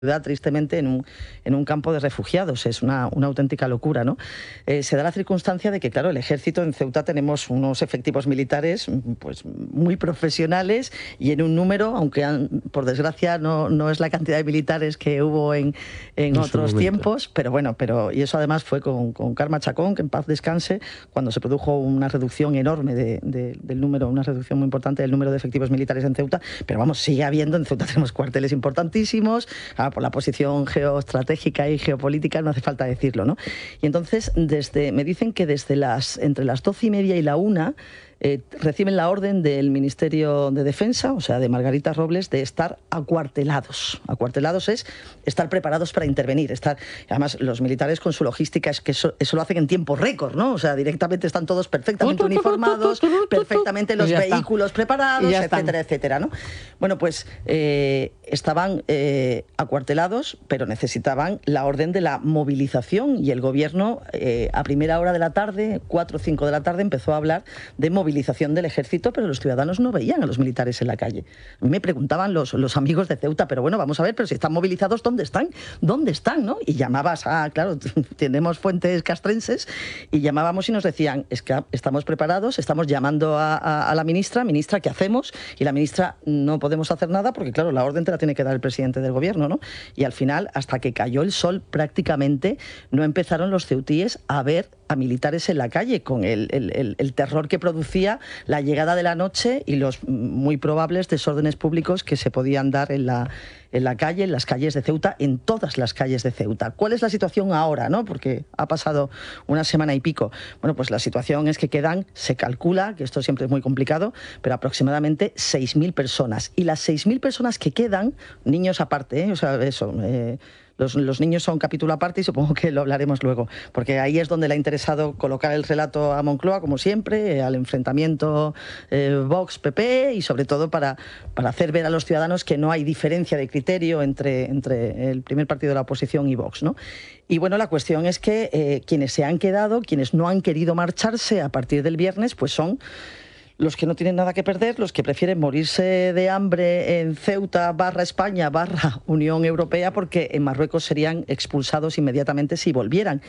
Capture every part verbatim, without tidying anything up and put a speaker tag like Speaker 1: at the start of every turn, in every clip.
Speaker 1: ciudad, tristemente, en un, en un campo de refugiados. Es una, una auténtica locura, ¿no? Eh, se da la circunstancia de que, claro, el ejército en Ceuta tenemos unos efectivos militares pues muy profesionales y en un número, aunque han, por desgracia no, no es la cantidad de militares que hubo en, en otros tiempos, pero bueno, pero y eso además fue con, con Karma Chacón, que en paz descanse, cuando se produjo una reducción enorme de, de, del número, una reducción muy importante del número de efectivos militares en Ceuta, pero vamos, sigue habiendo, en Ceuta tenemos cuarteles importantísimos, por la posición geoestratégica y geopolítica, no hace falta decirlo, ¿no? Y entonces, desde, me dicen que desde las, entre las doce y media y la una, eh, reciben la orden del Ministerio de Defensa, o sea, de Margarita Robles, de estar acuartelados. Acuartelados es estar preparados para intervenir. Estar, además, los militares con su logística es que eso, eso lo hacen en tiempo récord, ¿no? O sea, directamente están todos perfectamente uniformados, perfectamente los vehículos está. preparados, etcétera, etcétera, ¿no? Bueno, pues eh, estaban eh, acuartelados, pero necesitaban la orden de la movilización y el gobierno eh, a primera hora de la tarde, cuatro o cinco de la tarde, empezó a hablar de movilización del ejército, pero los ciudadanos no veían a los militares en la calle. A mí me preguntaban los, los amigos de Ceuta, pero bueno, vamos a ver, pero si están movilizados, ¿dónde están? ¿Dónde están? ¿No? Y llamabas a, claro, tenemos fuentes castrenses, y llamábamos y nos decían, es que estamos preparados, estamos llamando a, a, a la ministra, ministra, ¿qué hacemos? Y la ministra, no podemos hacer nada porque, claro, la orden te la tiene que dar el presidente del gobierno, ¿no? Y al final, hasta que cayó el sol, prácticamente no empezaron los ceutíes a ver a militares en la calle, con el, el, el, el terror que producía la llegada de la noche y los muy probables desórdenes públicos que se podían dar en la, en la calle, en las calles de Ceuta, en todas las calles de Ceuta. ¿Cuál es la situación ahora, no? Porque ha pasado una semana y pico. Bueno, pues la situación es que quedan, se calcula, que esto siempre es muy complicado, pero aproximadamente seis mil personas. Y las seis mil personas que quedan, niños aparte, ¿eh? O sea, eso... Eh, Los, los niños son capítulo aparte y supongo que lo hablaremos luego, porque ahí es donde le ha interesado colocar el relato a Moncloa, como siempre, eh, al enfrentamiento eh, Vox-P P, y sobre todo para, para hacer ver a los ciudadanos que no hay diferencia de criterio entre, entre el primer partido de la oposición y Vox, ¿no? Y bueno, la cuestión es que eh, quienes se han quedado, quienes no han querido marcharse a partir del viernes, pues son los que no tienen nada que perder, los que prefieren morirse de hambre en Ceuta barra España barra Unión Europea, porque en Marruecos serían expulsados inmediatamente si volvieran.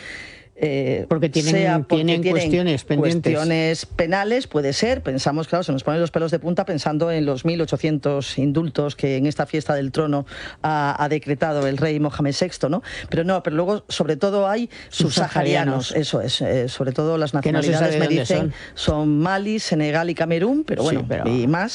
Speaker 1: Eh,
Speaker 2: porque tienen,
Speaker 1: sea porque
Speaker 2: tienen,
Speaker 1: tienen
Speaker 2: cuestiones pendientes.
Speaker 1: Cuestiones penales, puede ser. Pensamos, claro, se nos ponen los pelos de punta pensando en los mil ochocientos indultos que en esta fiesta del trono ha, ha decretado el rey Mohamed sexto, ¿no? Pero no, pero luego, sobre todo, hay subsaharianos. Eso es. Eh, sobre todo las nacionalidades, no me dicen, son. son Mali, Senegal y Camerún, pero bueno, sí, pero... y más.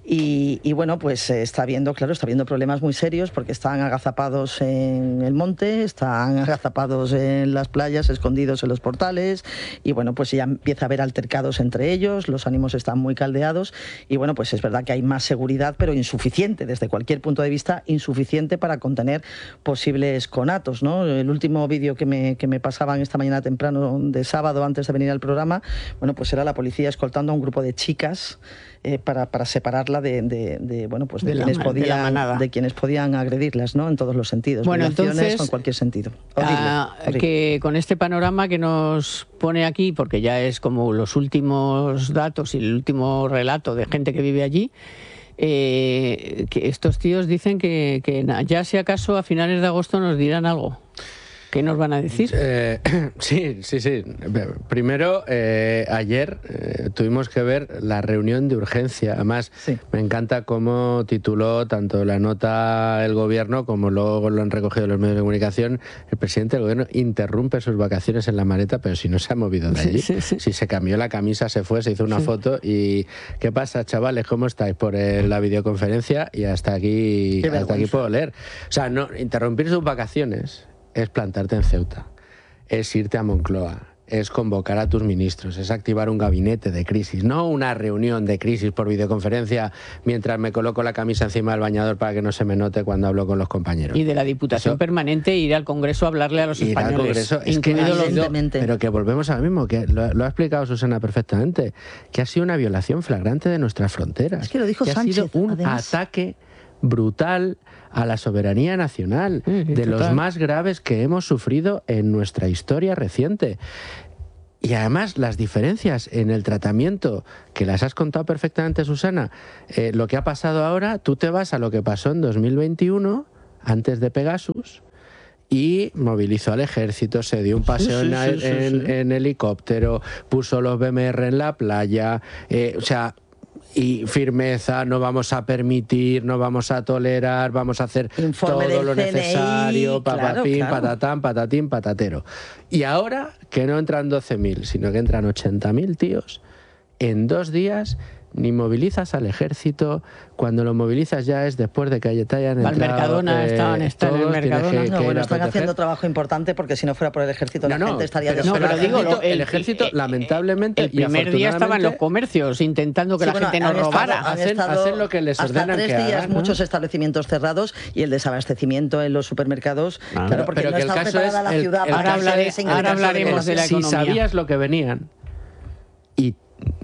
Speaker 1: Y, y bueno, pues eh, está habiendo, claro, está habiendo problemas muy serios porque están agazapados en el monte, están agazapados en las playas, escondidos en los portales, y bueno, pues ya empieza a haber altercados entre ellos, los ánimos están muy caldeados, y bueno, pues es verdad que hay más seguridad, pero insuficiente, desde cualquier punto de vista, insuficiente para contener posibles conatos, ¿no? El último vídeo que me, que me pasaban esta mañana temprano de sábado, antes de venir al programa, bueno, pues era la policía escoltando a un grupo de chicas eh, para, para separarla de, de, de bueno, pues de, de, quienes la, podían, de, de quienes podían agredirlas, ¿no? En todos los sentidos,
Speaker 2: bueno, entonces,
Speaker 1: o en cualquier sentido. Horrible,
Speaker 2: a,
Speaker 1: horrible.
Speaker 2: Que con este panorama que nos pone aquí, porque ya es como los últimos datos y el último relato de gente que vive allí, eh, que estos tíos dicen que, que ya si acaso a finales de agosto nos dirán algo. ¿Qué nos van a decir?
Speaker 3: Eh, sí, sí, sí. Primero, eh, ayer eh, tuvimos que ver la reunión de urgencia. Además, sí. Me encanta cómo tituló tanto la nota el gobierno como luego lo han recogido los medios de comunicación. El presidente del gobierno interrumpe sus vacaciones en la maleta, pero si no se ha movido de allí. Sí, sí, sí. Si se cambió la camisa, se fue, se hizo una sí. foto y... ¿Qué pasa, chavales? ¿Cómo estáis? Por el, la videoconferencia y hasta aquí, hasta aquí puedo leer. O sea, no, interrumpir sus vacaciones es plantarte en Ceuta, es irte a Moncloa, es convocar a tus ministros, es activar un gabinete de crisis, no una reunión de crisis por videoconferencia mientras me coloco la camisa encima del bañador para que no se me note cuando hablo con los compañeros.
Speaker 2: Y de la Diputación Eso, Permanente ir al Congreso a hablarle a los
Speaker 3: ir
Speaker 2: españoles.
Speaker 3: Al Congreso, es que los... Pero que volvemos a lo mismo, que lo, lo ha explicado Susana perfectamente, que ha sido una violación flagrante de nuestras fronteras.
Speaker 1: Es que lo dijo
Speaker 3: que
Speaker 1: Sánchez,
Speaker 3: ha sido un
Speaker 1: además.
Speaker 3: ataque brutal a la soberanía nacional, sí, sí, de total. los más graves que hemos sufrido en nuestra historia reciente. Y además las diferencias en el tratamiento, que las has contado perfectamente, Susana, eh, lo que ha pasado ahora, tú te vas a lo que pasó en dos mil veintiuno, antes de Pegasus y movilizó al ejército, se dio un paseo sí, sí, en, sí, en, sí, sí. en helicóptero, puso los B M R en la playa, eh, o sea... y firmeza, no vamos a permitir, no vamos a tolerar, vamos a hacer
Speaker 1: Informe
Speaker 3: todo lo
Speaker 1: C N I,
Speaker 3: necesario, papapín,
Speaker 1: claro, claro.
Speaker 3: patatán, patatín, patatero. Y ahora que no entran doce mil, sino que entran ochenta mil tíos, en dos días ni movilizas al ejército, cuando lo movilizas ya es después de que te hayan entrado...
Speaker 2: Al Mercadona,
Speaker 3: eh,
Speaker 2: estaban, están en el Mercadona.
Speaker 1: Que, no, que bueno, están haciendo trabajo importante porque si no fuera por el ejército
Speaker 3: no,
Speaker 1: la
Speaker 3: no,
Speaker 1: gente estaría...
Speaker 3: Pero,
Speaker 2: no, pero digo,
Speaker 3: el,
Speaker 2: el,
Speaker 3: el ejército, el, lamentablemente...
Speaker 2: El primer día estaba en los comercios intentando que sí, la bueno, gente no robara.
Speaker 1: Estado,
Speaker 3: hacen, hacen lo que les ordenan
Speaker 1: hasta tres
Speaker 3: que
Speaker 1: días
Speaker 3: hagan, ¿no?
Speaker 1: Muchos establecimientos cerrados y el desabastecimiento en los supermercados,
Speaker 3: ah,
Speaker 1: claro, porque
Speaker 3: pero
Speaker 1: no
Speaker 3: que
Speaker 1: está
Speaker 3: el caso
Speaker 1: preparada
Speaker 3: es
Speaker 1: la
Speaker 3: el,
Speaker 1: ciudad.
Speaker 3: El,
Speaker 2: ahora, hablaré, ahora hablaremos de la
Speaker 3: si
Speaker 2: economía.
Speaker 3: Si sabías lo que venían y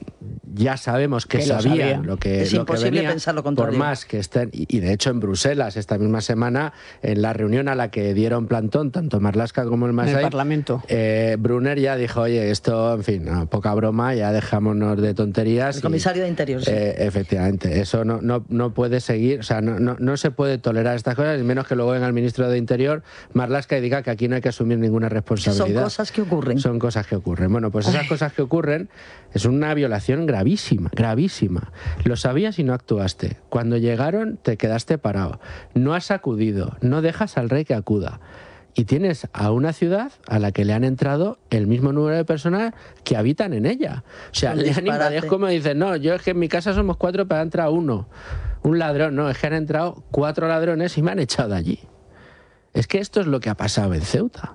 Speaker 3: ya sabemos que, que sabían lo, lo que
Speaker 1: es
Speaker 3: lo
Speaker 1: imposible
Speaker 3: que venía,
Speaker 1: pensar lo contrario.
Speaker 3: Por más que estén, y de hecho en Bruselas esta misma semana, en la reunión a la que dieron plantón tanto Marlaska como el Masai,
Speaker 2: en el Parlamento,
Speaker 3: eh, Brunner ya dijo, oye, esto, en fin, no, poca broma, ya dejámonos de tonterías.
Speaker 1: El comisario
Speaker 3: y,
Speaker 1: de Interior, sí.
Speaker 3: Eh, efectivamente, eso no, no, no puede seguir, o sea, no, no, no se puede tolerar estas cosas, y menos que luego venga el ministro de Interior, Marlaska, y diga que aquí no hay que asumir ninguna responsabilidad.
Speaker 1: Son cosas que ocurren.
Speaker 3: Son cosas que ocurren. Bueno, pues esas Ay. cosas que ocurren es una violación gravísima, gravísima. Lo sabías y no actuaste. Cuando llegaron te quedaste parado. No has acudido, no dejas al rey que acuda. Y tienes a una ciudad a la que le han entrado el mismo número de personas que habitan en ella. O sea, le han invadido. Es como dicen, no, yo es que en mi casa somos cuatro, pero ha entrado uno. Un ladrón, no, es que han entrado cuatro ladrones y me han echado de allí. Es que esto es lo que ha pasado en Ceuta.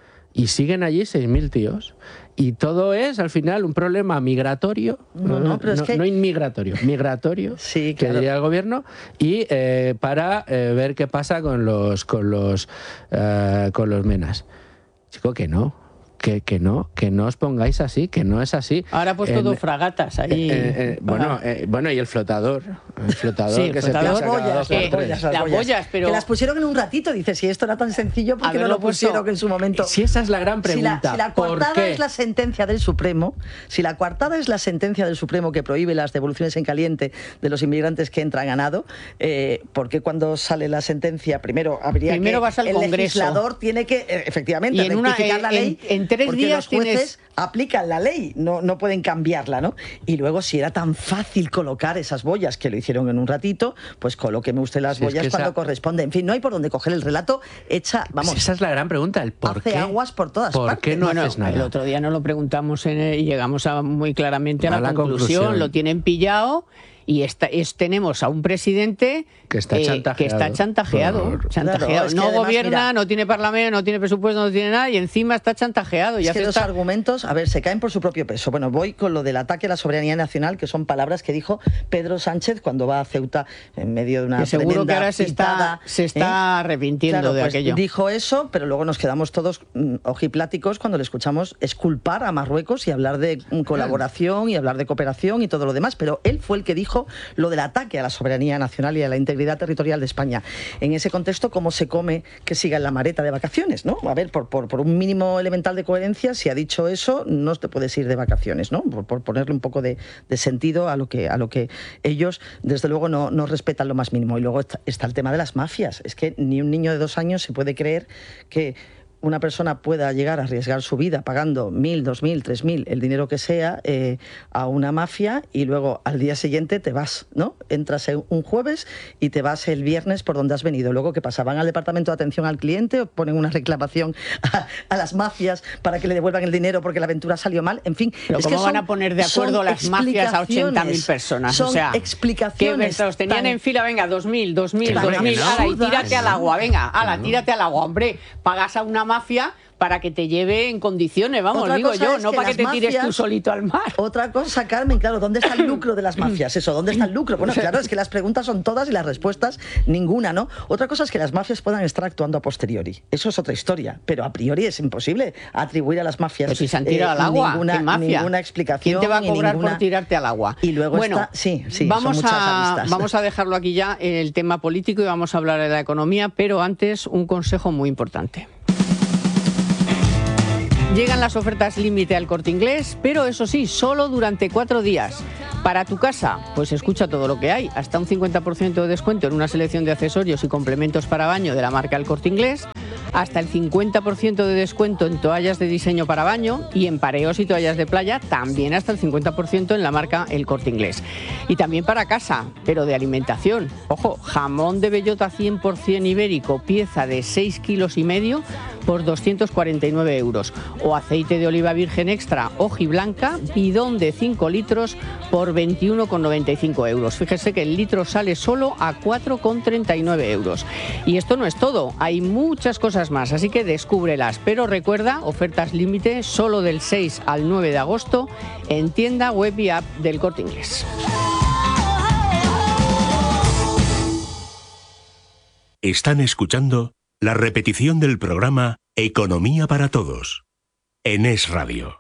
Speaker 3: Y siguen allí seis mil tíos. Y todo es, al final, un problema migratorio,
Speaker 1: no, no, pero
Speaker 3: no,
Speaker 1: es que...
Speaker 3: no inmigratorio, migratorio,
Speaker 1: sí,
Speaker 3: que
Speaker 1: claro.
Speaker 3: diría el gobierno, y eh, para eh, ver qué pasa con los, con los, uh, con los menas. Chico, que no. Que, que no, que no os pongáis así, que no es así.
Speaker 2: Ahora pues todo fragatas ahí.
Speaker 3: Eh, eh, bueno, eh, bueno, y el flotador. El flotador
Speaker 2: sí, el
Speaker 3: que
Speaker 2: flotador,
Speaker 3: se
Speaker 1: boyas,
Speaker 3: piensa
Speaker 1: las boyas, las
Speaker 2: las
Speaker 1: boyas,
Speaker 2: boyas, pero...
Speaker 1: que las pusieron en un ratito, dice, si esto era tan sencillo, ¿por qué no lo pusieron en su momento?
Speaker 3: Si esa es la gran pregunta.
Speaker 1: Si la, si la coartada es la sentencia del Supremo, si la coartada es la sentencia del Supremo que prohíbe las devoluciones en caliente de los inmigrantes que entran a nado, eh, ¿por qué cuando sale la sentencia primero habría
Speaker 2: primero
Speaker 1: que
Speaker 2: vas al
Speaker 1: el
Speaker 2: Congreso.
Speaker 1: legislador tiene que eh, efectivamente
Speaker 2: y en
Speaker 1: rectificar
Speaker 2: una,
Speaker 1: la ley
Speaker 2: en, en tres
Speaker 1: porque
Speaker 2: días
Speaker 1: los jueces
Speaker 2: tienes...
Speaker 1: aplican la ley, no, no pueden cambiarla, ¿no? Y luego si era tan fácil colocar esas boyas que lo hicieron en un ratito, pues colóqueme usted las
Speaker 3: si
Speaker 1: boyas
Speaker 3: es que
Speaker 1: cuando
Speaker 3: esa...
Speaker 1: corresponde. En fin, no hay por dónde coger el relato hecha, vamos.
Speaker 3: Si esa es la gran pregunta, el por
Speaker 1: hace
Speaker 3: qué.
Speaker 1: aguas por todas
Speaker 3: ¿Por
Speaker 1: partes.
Speaker 3: qué no
Speaker 2: bueno,
Speaker 3: haces nada?
Speaker 2: El otro día nos lo preguntamos en el, y llegamos a, muy claramente a, a la, la conclusión. conclusión. Lo tienen pillado. Y esta, es, tenemos a un presidente
Speaker 3: que está
Speaker 2: eh,
Speaker 3: chantajeado.
Speaker 2: Que está chantajeado,
Speaker 3: por...
Speaker 2: chantajeado.
Speaker 1: Claro, es que
Speaker 2: no
Speaker 1: además,
Speaker 2: gobierna,
Speaker 1: mira,
Speaker 2: no tiene parlamento, no tiene presupuesto, no tiene nada y encima está chantajeado.
Speaker 1: Es
Speaker 2: y
Speaker 1: que
Speaker 2: hace
Speaker 1: los
Speaker 2: esta...
Speaker 1: argumentos, a ver, se caen por su propio peso. Bueno, voy con lo del ataque a la soberanía nacional, que son palabras que dijo Pedro Sánchez cuando va a Ceuta en medio de una
Speaker 2: que seguro
Speaker 1: tremenda
Speaker 2: que ahora se
Speaker 1: pitada,
Speaker 2: está, se está
Speaker 1: ¿eh?
Speaker 2: arrepintiendo
Speaker 1: claro,
Speaker 2: de
Speaker 1: pues
Speaker 2: aquello.
Speaker 1: Dijo eso, pero luego nos quedamos todos mm, ojipláticos cuando le escuchamos esculpar a Marruecos y hablar de mm, colaboración y hablar de cooperación y todo lo demás. Pero él fue el que dijo lo del ataque a la soberanía nacional y a la integridad territorial de España. En ese contexto, ¿cómo se come que siga en la maleta de vacaciones, ¿no? A ver, por, por, por un mínimo elemental de coherencia, si ha dicho eso, no te puedes ir de vacaciones, ¿no? Por, por ponerle un poco de, de sentido a lo que a lo que ellos, desde luego, no, no respetan lo más mínimo. Y luego está, está el tema de las mafias. Es que ni un niño de dos años se puede creer que una persona pueda llegar a arriesgar su vida pagando mil, dos mil, tres mil, el dinero que sea, eh, a una mafia y luego al día siguiente te vas, ¿no? Entras un jueves y te vas el viernes por donde has venido. Luego, ¿qué pasa? ¿Van al departamento de atención al cliente o ponen una reclamación a, a las mafias para que le devuelvan el dinero porque la aventura salió mal? En fin,
Speaker 2: pero
Speaker 1: es
Speaker 2: ¿cómo
Speaker 1: que
Speaker 2: van
Speaker 1: son,
Speaker 2: a poner de acuerdo las mafias a ochenta mil personas?
Speaker 1: Son
Speaker 2: o sea,
Speaker 1: explicaciones.
Speaker 2: Que los tenían
Speaker 1: tan...
Speaker 2: en fila, venga, dos mil, dos mil,
Speaker 1: claro,
Speaker 2: dos mil,
Speaker 1: no,
Speaker 2: ala, y tírate
Speaker 1: no,
Speaker 2: al agua, venga, ala,
Speaker 3: no.
Speaker 2: tírate al agua, hombre, pagas a una mafia para que te lleve en condiciones, vamos,
Speaker 1: otra
Speaker 2: digo yo, no
Speaker 1: que
Speaker 2: para que te
Speaker 1: mafias,
Speaker 2: tires tú solito al mar.
Speaker 1: Otra cosa, Carmen, claro, ¿dónde está el lucro de las mafias? Eso, ¿dónde está el lucro? Bueno, claro, es que las preguntas son todas y las respuestas ninguna, ¿no? Otra cosa es que las mafias puedan estar actuando a posteriori. Eso es otra historia, pero a priori es imposible atribuir a las mafias
Speaker 2: pero si se han tirado eh, al agua,
Speaker 1: ninguna,
Speaker 2: ¿qué mafia?
Speaker 1: ninguna explicación.
Speaker 2: ¿Quién te va a cobrar
Speaker 1: ninguna...
Speaker 2: por tirarte al agua?
Speaker 1: Y luego
Speaker 2: bueno,
Speaker 1: está, sí, sí,
Speaker 2: vamos,
Speaker 1: son muchas
Speaker 2: a,
Speaker 1: aristas.
Speaker 2: vamos a dejarlo aquí ya, el tema político, y vamos a hablar de la economía, pero antes un consejo muy importante. Llegan las ofertas límite al Corte Inglés, pero eso sí, solo durante cuatro días. Para tu casa, pues escucha todo lo que hay. Hasta un cincuenta por ciento de descuento en una selección de accesorios y complementos para baño de la marca El Corte Inglés. Hasta el cincuenta por ciento de descuento en toallas de diseño para baño y en pareos y toallas de playa, también hasta el cincuenta por ciento en la marca El Corte Inglés. Y también para casa, pero de alimentación. Ojo, jamón de bellota cien por ciento ibérico, pieza de seis kilos y medio por doscientos cuarenta y nueve euros. O aceite de oliva virgen extra hojiblanca, bidón de cinco litros por veintiuno con noventa y cinco euros. Fíjese que el litro sale solo a cuatro con treinta y nueve euros. Y esto no es todo, hay muchas cosas más, así que descúbrelas. Pero recuerda, ofertas límite solo del seis al nueve de agosto en tienda, web y app del Corte Inglés.
Speaker 4: Están escuchando la repetición del programa Economía para Todos en Es Radio.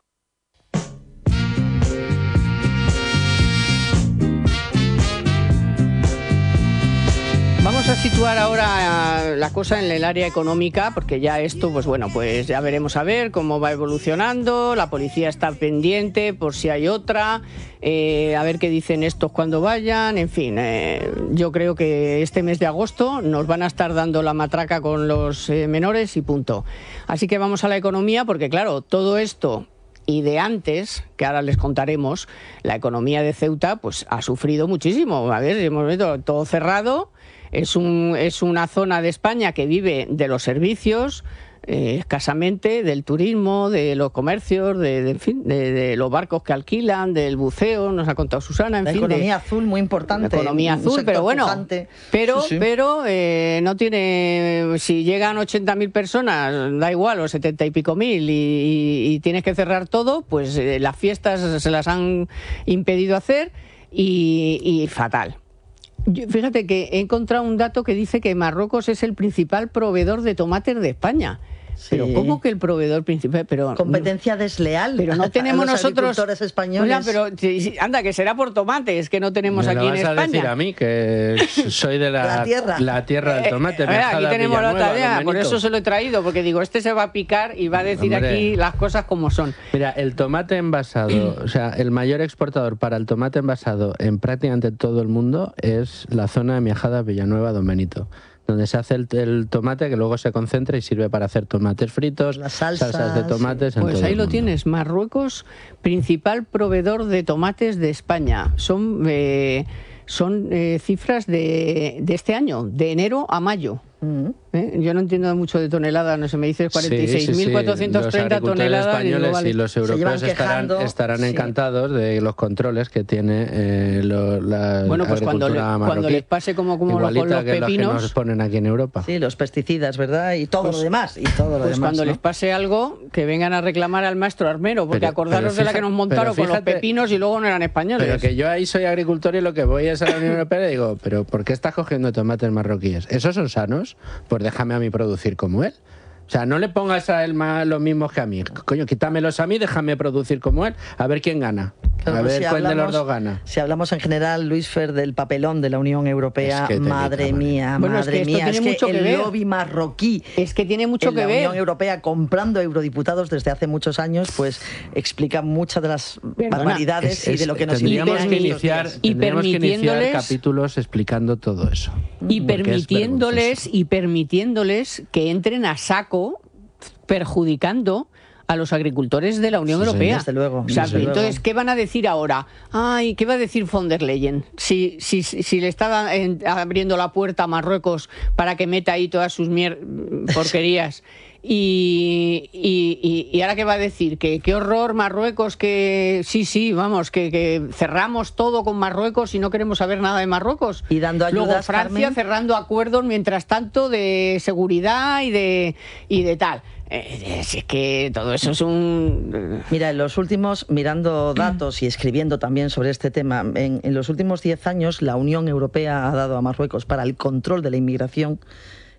Speaker 2: Vamos a situar ahora la cosa en el área económica, porque ya esto, pues bueno, pues ya veremos a ver cómo va evolucionando. La policía está pendiente por si hay otra, eh, a ver qué dicen estos cuando vayan. En fin, eh, yo creo que este mes de agosto nos van a estar dando la matraca con los eh, menores y punto. Así que vamos a la economía, porque claro, todo esto y de antes, que ahora les contaremos, la economía de Ceuta pues ha sufrido muchísimo. A ver, hemos visto todo cerrado. Es, un, es una zona de España que vive de los servicios, eh, escasamente, del turismo, de los comercios, de, de, en fin, de, de los barcos que alquilan, del buceo, nos ha contado Susana. En
Speaker 1: la
Speaker 2: fin,
Speaker 1: economía
Speaker 2: de,
Speaker 1: azul muy importante.
Speaker 2: La economía azul, pero bueno,
Speaker 1: pujante.
Speaker 2: pero,
Speaker 1: sí, sí.
Speaker 2: pero eh, no tiene, si llegan ochenta mil personas, da igual, o setenta y pico mil, y, y, y tienes que cerrar todo, pues eh, las fiestas se las han impedido hacer y, y fatal. Yo, fíjate que he encontrado un dato que dice que Marruecos es el principal proveedor de tomates de España. Sí. Pero ¿cómo que el proveedor principal? Pero
Speaker 1: competencia desleal.
Speaker 2: Pero no tenemos
Speaker 1: a los
Speaker 2: nosotros
Speaker 1: agricultores españoles.
Speaker 2: Oiga, pero anda, que será por tomates que no tenemos
Speaker 3: Me
Speaker 2: aquí en España.
Speaker 3: Me vas a decir a mí que soy de la,
Speaker 1: la tierra,
Speaker 3: la tierra del tomate.
Speaker 2: Eh, eh, aquí tenemos la tarea, por eso se lo he traído, porque digo, este se va a picar y va a decir Hombre, aquí las cosas como son.
Speaker 3: Mira, el tomate envasado, o sea, el mayor exportador para el tomate envasado en prácticamente todo el mundo es la zona de Miajada, Villanueva, Don Benito, donde se hace el, el tomate que luego se concentra y sirve para hacer tomates fritos,
Speaker 1: las salsas,
Speaker 3: salsas de tomates. En
Speaker 2: pues
Speaker 3: todo
Speaker 2: ahí
Speaker 3: el
Speaker 2: lo
Speaker 3: mundo.
Speaker 2: Tienes, Marruecos, principal proveedor de tomates de España. Son, eh, son eh, cifras de, de este año, de enero a mayo. Uh-huh. ¿Eh? Yo no entiendo mucho de toneladas, no sé, me dices cuarenta y seis mil cuatrocientos treinta sí, sí, sí. toneladas.
Speaker 3: Los españoles y, vale. y los europeos estarán, estarán sí. encantados de los controles que tiene eh, lo, la
Speaker 2: bueno, pues cuando, le, cuando les pase como, como con los
Speaker 3: que
Speaker 2: pepinos.
Speaker 3: Los que nos ponen aquí en Europa.
Speaker 1: Sí, los pesticidas, ¿verdad? Y todo pues, lo demás. Y todo lo
Speaker 2: pues
Speaker 1: demás,
Speaker 2: cuando
Speaker 1: ¿no?
Speaker 2: les pase algo, que vengan a reclamar al maestro armero, porque pero, acordaros pero fíjate, de la que nos montaron fíjate, con los pepinos y luego no eran españoles.
Speaker 3: Pero que yo ahí soy agricultor y lo que voy es a la Unión Europea y digo, pero ¿por qué estás cogiendo tomates marroquíes? ¿Esos son sanos? Pues déjame a mí producir como él. O sea, no le pongas a él más los mismos que a mí. Coño, quítamelos a mí, déjame producir como él. A ver quién gana. Claro, a ver si cuál hablamos, de los dos gana.
Speaker 1: Si hablamos en general, Luis Fer, del papelón de la Unión Europea, es que madre diga, mía,
Speaker 2: bueno,
Speaker 1: madre
Speaker 2: es que
Speaker 1: mía,
Speaker 2: es que,
Speaker 1: que
Speaker 2: el
Speaker 1: ver.
Speaker 2: lobby
Speaker 1: marroquí
Speaker 2: es que tiene mucho
Speaker 1: en
Speaker 2: que
Speaker 1: la
Speaker 2: ver.
Speaker 1: La Unión Europea comprando eurodiputados desde hace muchos años, pues explica muchas de las Perdona, barbaridades es, es, y de lo que nos
Speaker 3: tendríamos que iniciar,
Speaker 2: y permitiéndoles
Speaker 3: que capítulos explicando todo eso.
Speaker 2: Y permitiéndoles y permitiéndoles que entren a saco perjudicando a los agricultores de la Unión
Speaker 1: sí,
Speaker 2: Europea.
Speaker 1: Desde luego.
Speaker 2: O sea,
Speaker 1: desde
Speaker 2: entonces,
Speaker 1: luego.
Speaker 2: ¿qué van a decir ahora? Ay, ¿qué va a decir von der Leyen? Si, si, si le está abriendo la puerta a Marruecos para que meta ahí todas sus mier porquerías. Y, y, y ahora qué va a decir, que qué horror Marruecos, que sí, sí, vamos, que, que cerramos todo con Marruecos y no queremos saber nada de Marruecos.
Speaker 1: Y dando ayudas,
Speaker 2: Luego Francia
Speaker 1: Carmen,
Speaker 2: cerrando acuerdos mientras tanto de seguridad y de, y de tal. Eh, es que todo eso es un...
Speaker 1: Mira, en los últimos, mirando datos y escribiendo también sobre este tema, en, en los últimos diez años la Unión Europea ha dado a Marruecos para el control de la inmigración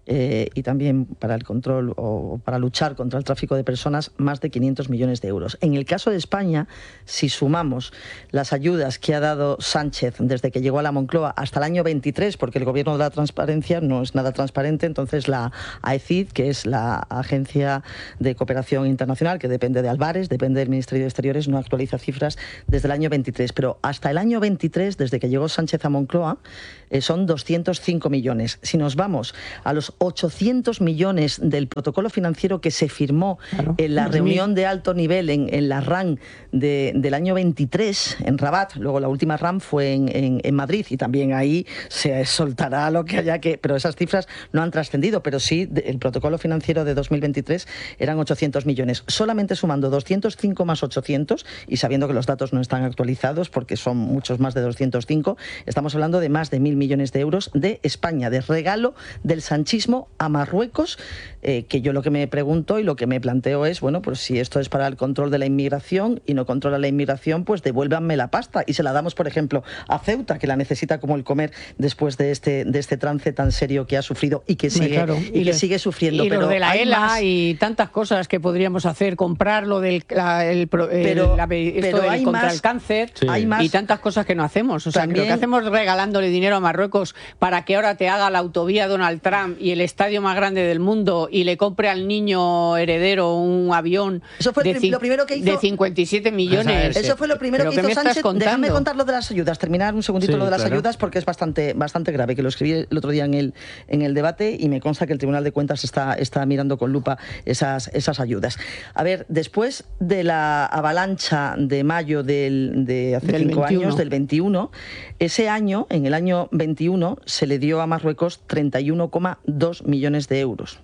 Speaker 1: eh, y también para el control o para luchar contra el tráfico de personas, más de quinientos millones de euros. En el caso de España, si sumamos las ayudas que ha dado Sánchez desde que llegó a la Moncloa hasta el año veintitrés, porque el gobierno de la transparencia no es nada transparente, entonces la A E C I D, que es la Agencia de Cooperación Internacional, que depende de Álvarez, depende del Ministerio de Exteriores, no actualiza cifras desde el año veintitrés, pero hasta el año veintitrés, desde que llegó Sánchez a Moncloa, eh, son doscientos cinco millones. Si nos vamos a los ochocientos millones del protocolo financiero que se firmó claro. en la reunión de alto nivel en, en la RAN de, del año veintitrés, en Rabat, luego la última RAN fue en, en, en Madrid, y también ahí se soltará lo que haya que... Pero esas cifras no han trascendido, pero sí, el protocolo financiero de dos mil veintitrés eran ochocientos millones. Solamente sumando doscientos cinco más ochocientos, y sabiendo que los datos no están actualizados porque son muchos más de doscientos cinco, estamos hablando de más de mil millones de euros de España, de regalo del sanchismo a Marruecos, eh, que yo lo que me pregunto y lo que me planteo es, bueno, pues si esto es para el control de la inmigración y no controla la inmigración, pues devuélvanme la pasta y se la damos, por ejemplo, a Ceuta, que la necesita como el comer después de este, de este trance tan serio que ha sufrido y que sigue, claro. y y que le, sigue sufriendo.
Speaker 2: Y
Speaker 1: pero
Speaker 2: lo de la E L A
Speaker 1: más...
Speaker 2: y tantas cosas que podríamos hacer, comprar lo del la, el, pero, el, la, esto pero del, hay contra más, el cáncer sí. hay más, y tantas cosas que no hacemos. O sea, también, que lo que hacemos regalándole dinero a Marruecos para que ahora te haga la autovía Donald Trump y el estadio más grande del mundo y le compre al niño heredero un avión
Speaker 1: Eso fue
Speaker 2: de,
Speaker 1: lo primero que hizo,
Speaker 2: de cincuenta y siete millones.
Speaker 1: Eso fue lo primero que hizo Sánchez. Déjame contar lo de las ayudas, terminar un segundito sí, lo de las claro. ayudas, porque es bastante, bastante grave, que lo escribí el otro día en el, en el debate y me consta que el Tribunal de Cuentas está, está mirando con lupa esas, esas ayudas. A ver, después de la avalancha de mayo del, de hace del cinco veintiuno años, del veintiuno, ese año, en el año veintiuno, se le dio a Marruecos treinta y uno coma dos millones de euros.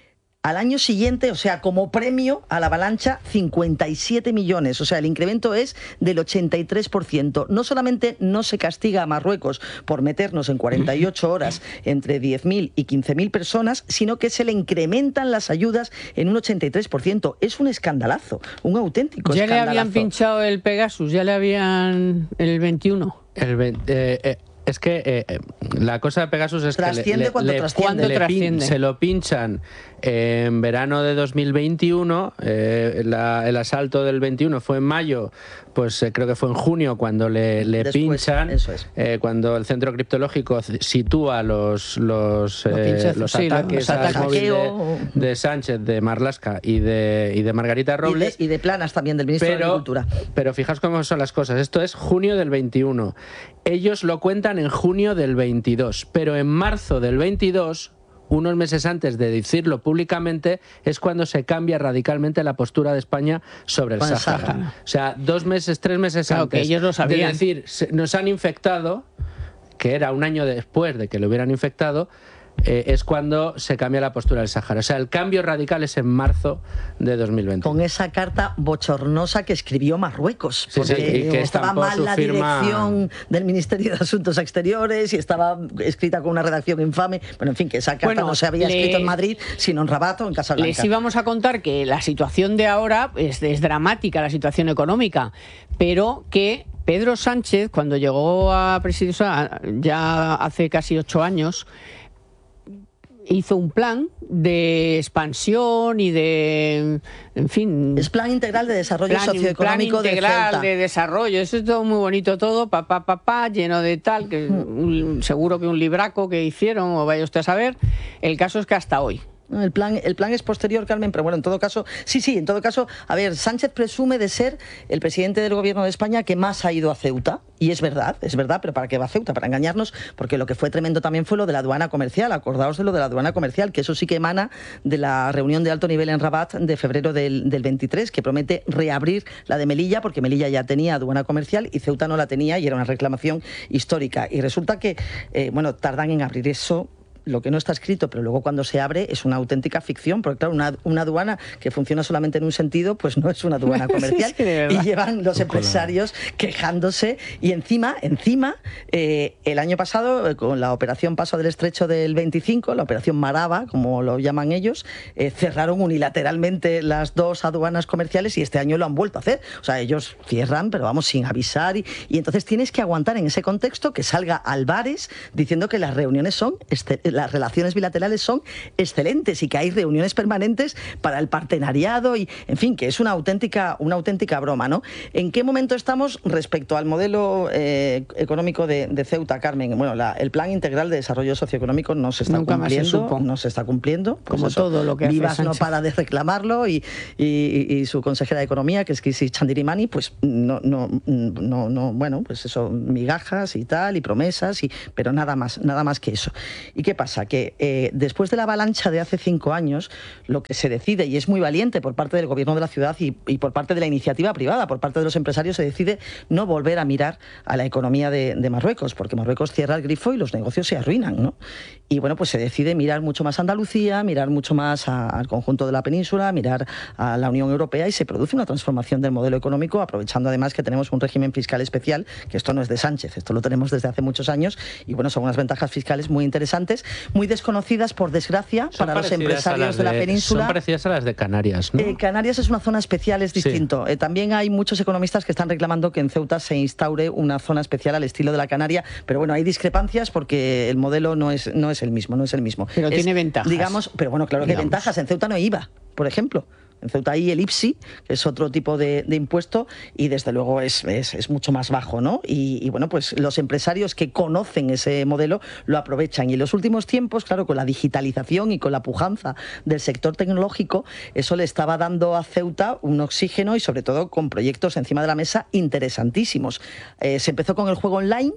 Speaker 1: Al año siguiente, o sea, como premio a la avalancha, cincuenta y siete millones. O sea, el incremento es del ochenta y tres por ciento. No solamente no se castiga a Marruecos por meternos en cuarenta y ocho horas entre diez mil y quince mil personas, sino que se le incrementan las ayudas en un ochenta y tres por ciento. Es un escandalazo, un auténtico
Speaker 2: ya
Speaker 1: escandalazo.
Speaker 2: Ya le habían pinchado el Pegasus, ya le habían el veintiuno.
Speaker 3: El veinte, eh, eh. Es que eh, la cosa de Pegasus es
Speaker 1: trasciende
Speaker 3: que le,
Speaker 1: cuando
Speaker 3: le,
Speaker 1: trasciende.
Speaker 3: le
Speaker 2: trasciende.
Speaker 3: Pin, se lo pinchan eh, en verano de dos mil veintiuno, eh, la, el asalto del veintiuno fue en mayo, pues eh, creo que fue en junio cuando le, le Después, pinchan,
Speaker 1: eso es.
Speaker 3: eh, cuando el centro criptológico sitúa los, los, eh,
Speaker 2: pinches,
Speaker 3: los
Speaker 2: sí,
Speaker 3: ataques
Speaker 2: los
Speaker 3: al móvil de, de Sánchez, de Marlaska y de, y de Margarita Robles.
Speaker 1: Y de, y de Planas también, del ministro
Speaker 3: pero,
Speaker 1: de Agricultura.
Speaker 3: Pero fijaos cómo son las cosas. Esto es junio del veintiuno. Ellos lo cuentan en junio del veintidós, pero en marzo del veintidós, unos meses antes de decirlo públicamente, es cuando se cambia radicalmente la postura de España sobre el Sáhara. O sea, dos meses, tres meses
Speaker 2: claro,
Speaker 3: antes
Speaker 2: que ellos lo sabían.
Speaker 3: de decir, nos han infectado, que era un año después de que lo hubieran infectado, Eh, es cuando se cambia la postura del Sáhara. O sea, el cambio radical es en marzo de dos mil veinte.
Speaker 1: Con esa carta bochornosa que escribió Marruecos,
Speaker 3: sí,
Speaker 1: porque
Speaker 3: sí, y que
Speaker 1: estaba mal la
Speaker 3: firma...
Speaker 1: dirección del Ministerio de Asuntos Exteriores y estaba escrita con una redacción infame. Bueno, en fin, que esa carta bueno, no se había le... escrito en Madrid, sino en Rabat o en Casablanca.
Speaker 2: Les íbamos a contar que la situación de ahora es, es dramática, la situación económica, pero que Pedro Sánchez, cuando llegó a presidir ya hace casi ocho años, hizo un plan de expansión y de, en fin...
Speaker 1: Es plan integral de desarrollo
Speaker 2: plan,
Speaker 1: socioeconómico
Speaker 2: plan integral
Speaker 1: de Ceuta.
Speaker 2: de desarrollo, eso es todo muy bonito todo, papá, papá, lleno de tal, que un, seguro que un libraco que hicieron, o vaya usted a saber. El caso es que hasta hoy...
Speaker 1: El plan, el plan es posterior, Carmen, pero bueno, en todo caso, sí, sí, en todo caso, a ver, Sánchez presume de ser el presidente del gobierno de España que más ha ido a Ceuta, y es verdad, es verdad, pero ¿para qué va a Ceuta? Para engañarnos, porque lo que fue tremendo también fue lo de la aduana comercial, acordaos de lo de la aduana comercial, que eso sí que emana de la reunión de alto nivel en Rabat de febrero del, del veintitrés, que promete reabrir la de Melilla, porque Melilla ya tenía aduana comercial y Ceuta no la tenía y era una reclamación histórica, y resulta que, eh, bueno, tardan en abrir eso, lo que no está escrito, pero luego cuando se abre es una auténtica ficción, porque claro, una, una aduana que funciona solamente en un sentido, pues no es una aduana comercial. Sí, y llevan los empresarios quejándose y encima, encima, eh, el año pasado, con la operación Paso del Estrecho del veinticinco, la operación Maraba, como lo llaman ellos, eh, cerraron unilateralmente las dos aduanas comerciales y este año lo han vuelto a hacer. O sea, ellos cierran, pero vamos, sin avisar, y, y entonces tienes que aguantar en ese contexto que salga Álvarez diciendo que las reuniones son este, las relaciones bilaterales son excelentes y que hay reuniones permanentes para el partenariado y, en fin, que es una auténtica, una auténtica broma, ¿no? ¿En qué momento estamos respecto al modelo eh, económico de, de Ceuta, Carmen? Bueno, la, el Plan Integral de Desarrollo Socioeconómico no se está
Speaker 2: Nunca
Speaker 1: cumpliendo,
Speaker 2: más se supo.
Speaker 1: no se está cumpliendo. Pues
Speaker 2: como
Speaker 1: eso,
Speaker 2: todo lo que hace
Speaker 1: Vivas no
Speaker 2: Sánchez.
Speaker 1: para de reclamarlo y, y, y su consejera de Economía, que es Kisi Chandirimani, pues no, no, no, no, bueno, pues eso, migajas y tal, y promesas, y, pero nada más, nada más que eso. ¿Y qué pasa? Que eh, después de la avalancha de hace cinco años, lo que se decide, y es muy valiente por parte del gobierno de la ciudad y, y por parte de la iniciativa privada, por parte de los empresarios, se decide no volver a mirar a la economía de, de Marruecos, porque Marruecos cierra el grifo y los negocios se arruinan, ¿no? Y bueno, pues se decide mirar mucho más a Andalucía, mirar mucho más a, al conjunto de la península, mirar a la Unión Europea, y se produce una transformación del modelo económico, aprovechando además que tenemos un régimen fiscal especial, que esto no es de Sánchez, esto lo tenemos desde hace muchos años, y bueno, son unas ventajas fiscales muy interesantes, muy desconocidas, por desgracia,
Speaker 3: son
Speaker 1: para los empresarios de, de la península.
Speaker 3: Son parecidas a las de Canarias, ¿no?
Speaker 1: Eh, Canarias es una zona especial, es distinto. Sí. Eh, también hay muchos economistas que están reclamando que en Ceuta se instaure una zona especial al estilo de la Canaria, pero bueno, hay discrepancias porque el modelo no es, no es el mismo, no es el mismo.
Speaker 2: Pero
Speaker 1: es,
Speaker 2: tiene ventajas.
Speaker 1: Digamos, pero bueno, claro que hay ventajas. En Ceuta no hay I V A, por ejemplo. En Ceuta hay el I P S I, que es otro tipo de, de impuesto, y desde luego es, es, es mucho más bajo, ¿no? Y, y bueno, pues los empresarios que conocen ese modelo lo aprovechan. Y en los últimos tiempos, claro, con la digitalización y con la pujanza del sector tecnológico, eso le estaba dando a Ceuta un oxígeno y sobre todo con proyectos encima de la mesa interesantísimos. Eh, se empezó con el juego online,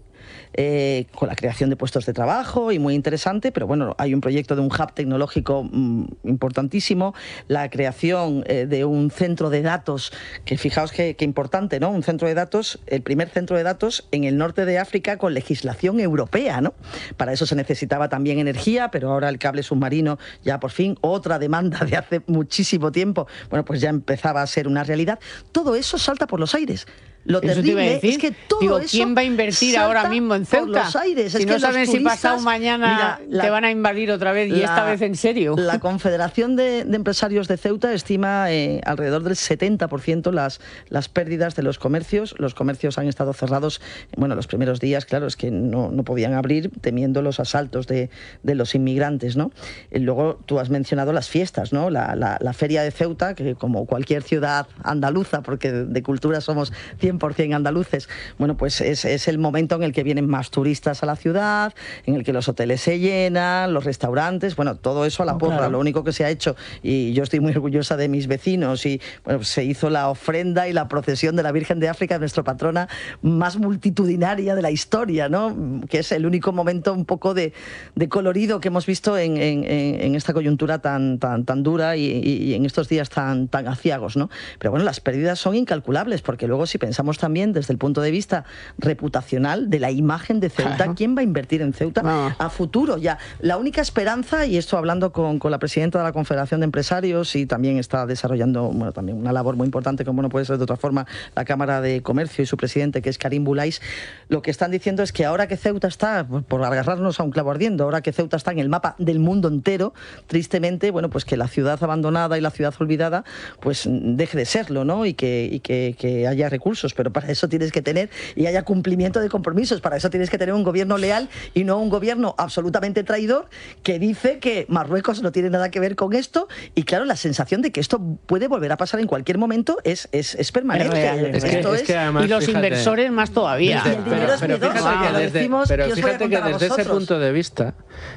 Speaker 1: Eh, con la creación de puestos de trabajo y muy interesante, pero bueno, hay un proyecto de un hub tecnológico mmm, importantísimo, la creación eh, de un centro de datos, que fijaos qué importante, ¿no? Un centro de datos, el primer centro de datos en el norte de África con legislación europea, ¿no? Para eso se necesitaba también energía, pero ahora el cable submarino ya por fin, otra demanda de hace muchísimo tiempo, bueno, pues ya empezaba a ser una realidad. Todo eso salta por los aires. Lo
Speaker 2: eso
Speaker 1: terrible es que todo
Speaker 2: Digo,
Speaker 1: eso
Speaker 2: ¿quién va a invertir ahora mismo en Ceuta?
Speaker 1: Por los aires.
Speaker 2: Si
Speaker 1: es
Speaker 2: no
Speaker 1: que
Speaker 2: saben
Speaker 1: los
Speaker 2: si
Speaker 1: turistas,
Speaker 2: pasado mañana
Speaker 1: mira, la,
Speaker 2: te van a invadir otra vez y
Speaker 1: la,
Speaker 2: esta vez en serio.
Speaker 1: La Confederación de, de Empresarios de Ceuta estima eh, alrededor del setenta por ciento las, las pérdidas de los comercios. Los comercios han estado cerrados, bueno, los primeros días, claro, es que no, no podían abrir temiendo los asaltos de, de los inmigrantes, ¿no? Y luego tú has mencionado las fiestas, ¿no? La, la, la Feria de Ceuta, que como cualquier ciudad andaluza, porque de, de cultura somos cien por cien andaluces, bueno, pues es, es el momento en el que vienen más turistas a la ciudad, en el que los hoteles se llenan, los restaurantes, bueno, todo eso a la porra. Claro. Lo único que se ha hecho, y yo estoy muy orgullosa de mis vecinos, y bueno, se hizo la ofrenda y la procesión de la Virgen de África, nuestra patrona más multitudinaria de la historia, ¿no? Que es el único momento un poco de, de colorido que hemos visto en, en, en esta coyuntura tan, tan, tan dura y, y en estos días tan, tan aciagos, ¿no? Pero bueno, las pérdidas son incalculables, porque luego si pensamos también desde el punto de vista reputacional de la imagen de Ceuta, claro. ¿Quién va a invertir en Ceuta no. a futuro? Ya, la única esperanza, y esto hablando con, con la presidenta de la Confederación de Empresarios, y también está desarrollando, bueno, también una labor muy importante, como no puede ser de otra forma, la Cámara de Comercio y su presidente, que es Karim Boulais, lo que están diciendo es que ahora que Ceuta está, por agarrarnos a un clavo ardiendo, ahora que Ceuta está en el mapa del mundo entero, tristemente, bueno, pues que la ciudad abandonada y la ciudad olvidada, pues deje de serlo, ¿no? Y que, y que, que haya recursos, pero para eso tienes que tener y haya cumplimiento de compromisos. Para eso tienes que tener un gobierno leal y no un gobierno absolutamente traidor que dice que Marruecos no tiene nada que ver con esto. Y claro, la sensación de que esto puede volver a pasar en cualquier momento es, es, es permanente. Es real, es
Speaker 2: esto es, es que además, y los fíjate, inversores más todavía.
Speaker 3: Desde, pero, pero, pero fíjate que desde, pero fíjate que desde ese punto de vista,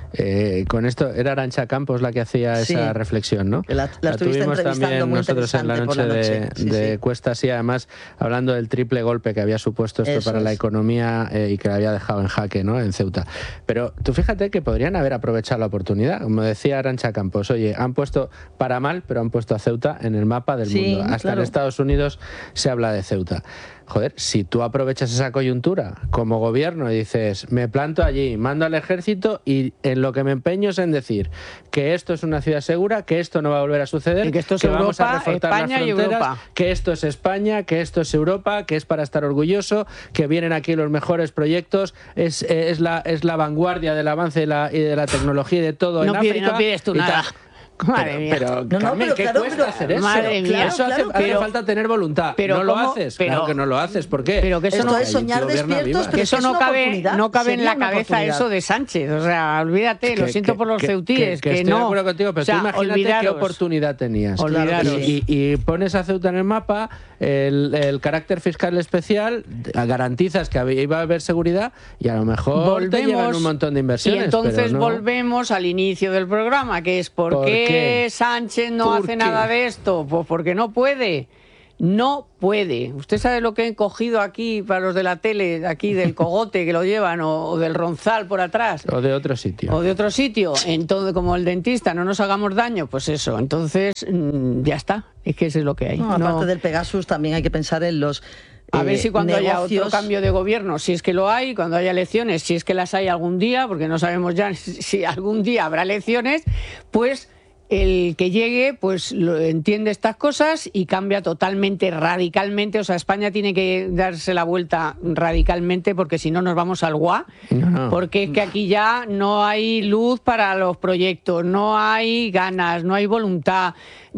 Speaker 3: eh, con esto era Arantxa Campos la que hacía sí, esa reflexión, ¿no?
Speaker 1: La, la, la tuvimos también
Speaker 3: nosotros en la noche, la noche. de, sí, de sí. Cuestas, y además hablando del triple golpe que había supuesto esto Eso para es. la economía eh, y que la había dejado en jaque, ¿no? En Ceuta. Pero tú fíjate que podrían haber aprovechado la oportunidad. Como decía Arantxa Campos, oye, han puesto, para mal, pero han puesto a Ceuta en el mapa del sí, mundo. Hasta claro. en Estados Unidos se habla de Ceuta. Joder, si tú aprovechas esa coyuntura como gobierno y dices, me planto allí, mando al ejército y en lo que me empeño es en decir que esto es una ciudad segura, que esto no va a volver a suceder,
Speaker 2: y que esto es
Speaker 3: que
Speaker 2: Europa,
Speaker 3: vamos a reforzar
Speaker 2: España
Speaker 3: las fronteras,
Speaker 2: y Europa.
Speaker 3: Que esto es España, que esto es Europa, que es para estar orgulloso, que vienen aquí los mejores proyectos, es, es, la, es la vanguardia del avance y, la, y de la tecnología y de todo
Speaker 2: no
Speaker 3: en
Speaker 2: pide,
Speaker 3: África.
Speaker 2: No pides tú nada. Madre mía.
Speaker 3: Pero,
Speaker 1: No, no,
Speaker 3: Carmen,
Speaker 1: pero
Speaker 3: ¿qué
Speaker 1: claro,
Speaker 3: cuesta
Speaker 1: pero-
Speaker 3: hacer eso?
Speaker 2: Madre mía.
Speaker 1: Claro,
Speaker 3: Eso hace,
Speaker 1: claro,
Speaker 3: hace
Speaker 2: pero-
Speaker 3: falta tener voluntad.
Speaker 2: pero
Speaker 3: ¿No lo
Speaker 2: ¿cómo?
Speaker 3: haces?
Speaker 2: Pero-
Speaker 3: Claro que no lo haces. ¿Por qué?
Speaker 2: Pero que eso
Speaker 1: Esto
Speaker 2: no-
Speaker 1: es soñar
Speaker 3: Gobierna
Speaker 1: despiertos,
Speaker 3: vivas.
Speaker 1: pero
Speaker 2: Que
Speaker 1: es
Speaker 2: eso
Speaker 1: que
Speaker 2: no
Speaker 1: es una
Speaker 2: cabe,
Speaker 1: oportunidad,
Speaker 2: no cabe en
Speaker 1: sería
Speaker 2: la
Speaker 1: una
Speaker 2: cabeza
Speaker 1: oportunidad.
Speaker 2: eso de Sánchez. O sea, olvídate, lo
Speaker 3: Que-
Speaker 2: siento
Speaker 3: que-
Speaker 2: por los
Speaker 3: que-
Speaker 2: ceutíes,
Speaker 3: que,
Speaker 2: que,
Speaker 3: que estoy
Speaker 2: no.
Speaker 3: de acuerdo contigo, pero
Speaker 2: O sea,
Speaker 3: tú imagínate qué
Speaker 2: olvidaros.
Speaker 3: oportunidad tenías.
Speaker 2: Olvidaros.
Speaker 3: Y, y pones a Ceuta en el mapa, el, el carácter fiscal especial, garantizas que había- iba a haber seguridad y a lo mejor te llegan un montón de inversiones.
Speaker 2: Y entonces
Speaker 3: pero no.
Speaker 2: volvemos al inicio del programa, que es ¿por,
Speaker 3: ¿Por
Speaker 2: qué,
Speaker 3: qué?
Speaker 2: Sánchez no
Speaker 3: ¿Por
Speaker 2: hace
Speaker 3: qué?
Speaker 2: nada de esto? Pues porque no puede. No puede. ¿Usted sabe lo que he cogido aquí para los de la tele, aquí del cogote que lo llevan, o, o del ronzal por atrás?
Speaker 3: O de otro sitio.
Speaker 2: O de otro sitio, entonces como el dentista, no nos hagamos daño, pues eso, entonces mm, ya está, es que eso es lo que hay.
Speaker 1: No,
Speaker 2: No-
Speaker 1: aparte del Pegasus, también hay que pensar en los
Speaker 2: A ver
Speaker 1: eh,
Speaker 2: si cuando haya
Speaker 1: negocios.
Speaker 2: otro cambio de gobierno, si es que lo hay, cuando haya elecciones, si es que las hay algún día, porque no sabemos ya si algún día habrá elecciones, pues el que llegue pues lo, entiende estas cosas y cambia totalmente, radicalmente. O sea, España tiene que darse la vuelta radicalmente porque si no nos vamos al guá,
Speaker 3: No, no.
Speaker 2: porque es que aquí ya no hay luz para los proyectos, no hay ganas, no hay voluntad,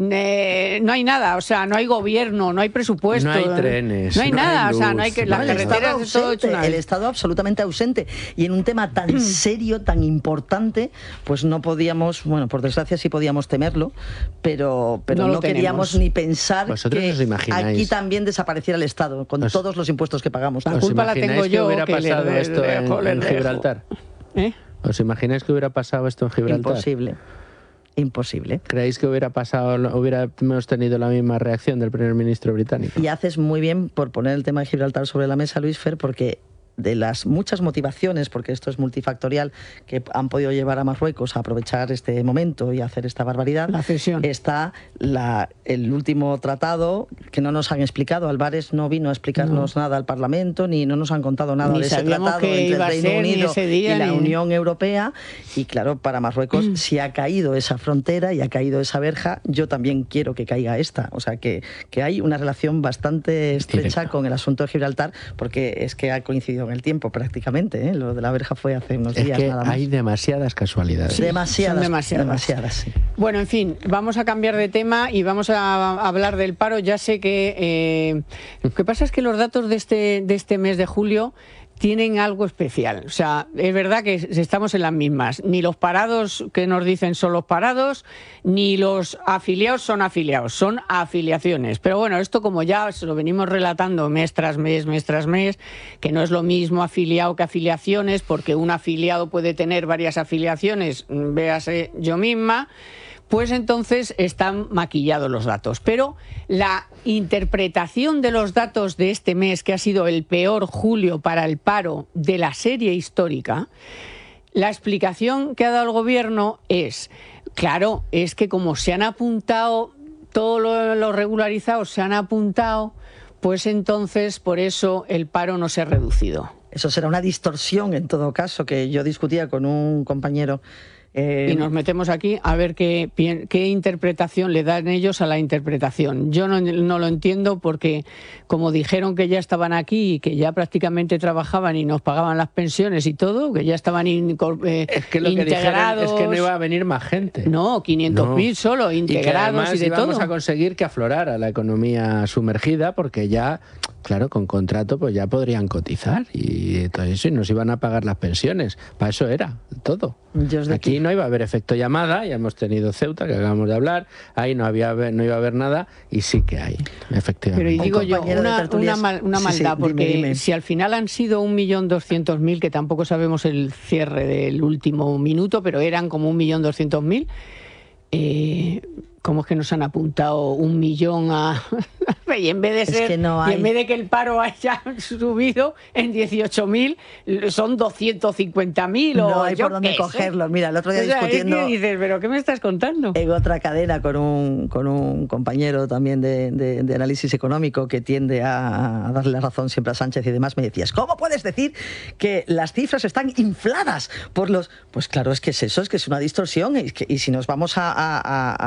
Speaker 2: eh, no hay nada, o sea, no hay gobierno, no hay presupuesto.
Speaker 3: No hay trenes,
Speaker 2: No hay
Speaker 3: no hay
Speaker 2: nada, o sea,
Speaker 3: luz,
Speaker 2: no hay que...
Speaker 3: no
Speaker 2: Las
Speaker 3: hay
Speaker 1: el
Speaker 3: nada.
Speaker 2: carreteras
Speaker 1: Estado
Speaker 2: de todo hecho
Speaker 1: ausente,
Speaker 2: una
Speaker 1: el
Speaker 2: vez.
Speaker 1: Estado absolutamente ausente. Y en un tema tan serio, tan importante, pues no podíamos, bueno, por desgracia sí podíamos temerlo, pero, pero
Speaker 2: No
Speaker 1: no,
Speaker 2: lo
Speaker 1: queríamos
Speaker 2: tenemos.
Speaker 1: ni pensar
Speaker 3: ¿Vosotros
Speaker 1: que
Speaker 3: os imagináis?
Speaker 1: aquí también desapareciera el Estado, con
Speaker 3: Os-
Speaker 1: todos los impuestos que pagamos.
Speaker 2: La
Speaker 3: ¿Os
Speaker 2: culpa la
Speaker 3: imagináis
Speaker 2: tengo
Speaker 3: que
Speaker 2: yo,
Speaker 3: hubiera
Speaker 2: que le-
Speaker 3: pasado
Speaker 2: le-
Speaker 3: esto
Speaker 2: le
Speaker 3: en,
Speaker 2: dejo, le
Speaker 3: en
Speaker 2: dejo.
Speaker 3: Gibraltar?
Speaker 2: ¿Eh?
Speaker 3: ¿Os imagináis que hubiera pasado esto en Gibraltar?
Speaker 1: Imposible. Imposible.
Speaker 3: ¿Creéis que hubiera pasado, hubiéramos tenido la misma reacción del primer ministro británico?
Speaker 1: Y haces muy bien por poner el tema de Gibraltar sobre la mesa, Luis Fer, porque de las muchas motivaciones, porque esto es multifactorial, que han podido llevar a Marruecos a aprovechar este momento y hacer esta barbaridad,
Speaker 2: La cesión.
Speaker 1: está la, el último tratado que no nos han explicado. Álvarez no vino a explicarnos
Speaker 2: No.
Speaker 1: nada al Parlamento, ni no nos han contado nada
Speaker 2: Ni
Speaker 1: de ese
Speaker 2: sabíamos
Speaker 1: tratado
Speaker 2: qué
Speaker 1: entre
Speaker 2: iba a
Speaker 1: el Reino
Speaker 2: ser, ni
Speaker 1: Unido
Speaker 2: ese día,
Speaker 1: y la
Speaker 2: ni-
Speaker 1: Unión Europea. Y claro, para Marruecos, si ha caído esa frontera y ha caído esa verja, yo también quiero que caiga esta. O sea, que, que hay una relación bastante estrecha
Speaker 3: Directo.
Speaker 1: con el asunto de Gibraltar, porque es que ha coincidido en el tiempo prácticamente. ¿eh? Lo de la verja fue hace unos
Speaker 3: Es
Speaker 1: días
Speaker 3: que
Speaker 1: nada más.
Speaker 3: hay demasiadas casualidades.
Speaker 1: demasiadas,
Speaker 2: son demasiadas.
Speaker 1: demasiadas, sí.
Speaker 2: Bueno, en fin, vamos a cambiar de tema y vamos a hablar del paro. Ya sé que eh, lo que pasa es que los datos de este, de este mes de julio tienen algo especial. O sea, es verdad que estamos en las mismas. Ni los parados que nos dicen son los parados, ni los afiliados son afiliados, son afiliaciones. Pero bueno, esto como ya se lo venimos relatando mes tras mes, mes tras mes, que no es lo mismo afiliado que afiliaciones, porque un afiliado puede tener varias afiliaciones, véase yo misma, pues entonces están maquillados los datos. Pero la interpretación de los datos de este mes, que ha sido el peor julio para el paro de la serie histórica, la explicación que ha dado el gobierno es, claro, es que como se han apuntado, todos los lo regularizados se han apuntado, pues entonces por eso el paro no se ha reducido.
Speaker 1: Eso será una distorsión, en todo caso, que yo discutía con un compañero. Eh,
Speaker 2: Y nos metemos aquí a ver qué, pien- qué interpretación le dan ellos a la interpretación. Yo no, no lo entiendo porque, como dijeron que ya estaban aquí y que ya prácticamente trabajaban y nos pagaban las pensiones y todo, que ya estaban incor- eh,
Speaker 3: Es que lo que dijeron
Speaker 2: integrados...
Speaker 3: es que no iba a venir más gente.
Speaker 2: No, quinientos mil
Speaker 3: No.
Speaker 2: solo,
Speaker 3: Y que
Speaker 2: integrados y,
Speaker 3: además
Speaker 2: de
Speaker 3: íbamos
Speaker 2: todo.
Speaker 3: a conseguir que aflorara la economía sumergida porque ya, claro, con contrato pues ya podrían cotizar y todo eso y nos iban a pagar las pensiones. Para eso era todo.
Speaker 1: Yo os de
Speaker 3: Aquí
Speaker 1: aquí-
Speaker 3: no iba a haber efecto llamada, ya hemos tenido Ceuta, que acabamos de hablar, ahí no, había, no iba a haber nada y sí que hay, efectivamente.
Speaker 2: Pero y
Speaker 1: Un
Speaker 2: digo yo,
Speaker 1: compañero de
Speaker 2: una,
Speaker 1: tertulias-
Speaker 2: una, mal- una
Speaker 1: Sí, sí,
Speaker 2: maldad,
Speaker 1: dime,
Speaker 2: porque
Speaker 1: dime.
Speaker 2: si al final han sido un millón doscientos mil, que tampoco sabemos el cierre del último minuto, pero eran como un millón doscientos mil, eh, ¿cómo es que nos han apuntado un millón a... y en vez de
Speaker 1: Es
Speaker 2: ser,
Speaker 1: que no
Speaker 2: y
Speaker 1: hay.
Speaker 2: en vez de que el paro haya subido en dieciocho mil, son doscientos cincuenta mil o
Speaker 1: No hay
Speaker 2: yo
Speaker 1: por dónde
Speaker 2: qué sé.
Speaker 1: cogerlos. Mira, el otro día
Speaker 2: O sea, es que
Speaker 1: discutiendo
Speaker 2: dices, ¿pero qué me estás contando?
Speaker 1: en otra cadena con un, con un compañero también de, de- de análisis económico que tiende a, a darle la razón siempre a Sánchez y demás, me decías, ¿cómo puedes decir que las cifras están infladas por los...? Pues claro, es que es eso, es que es una distorsión y, que- y si nos vamos a, a- a- a las generales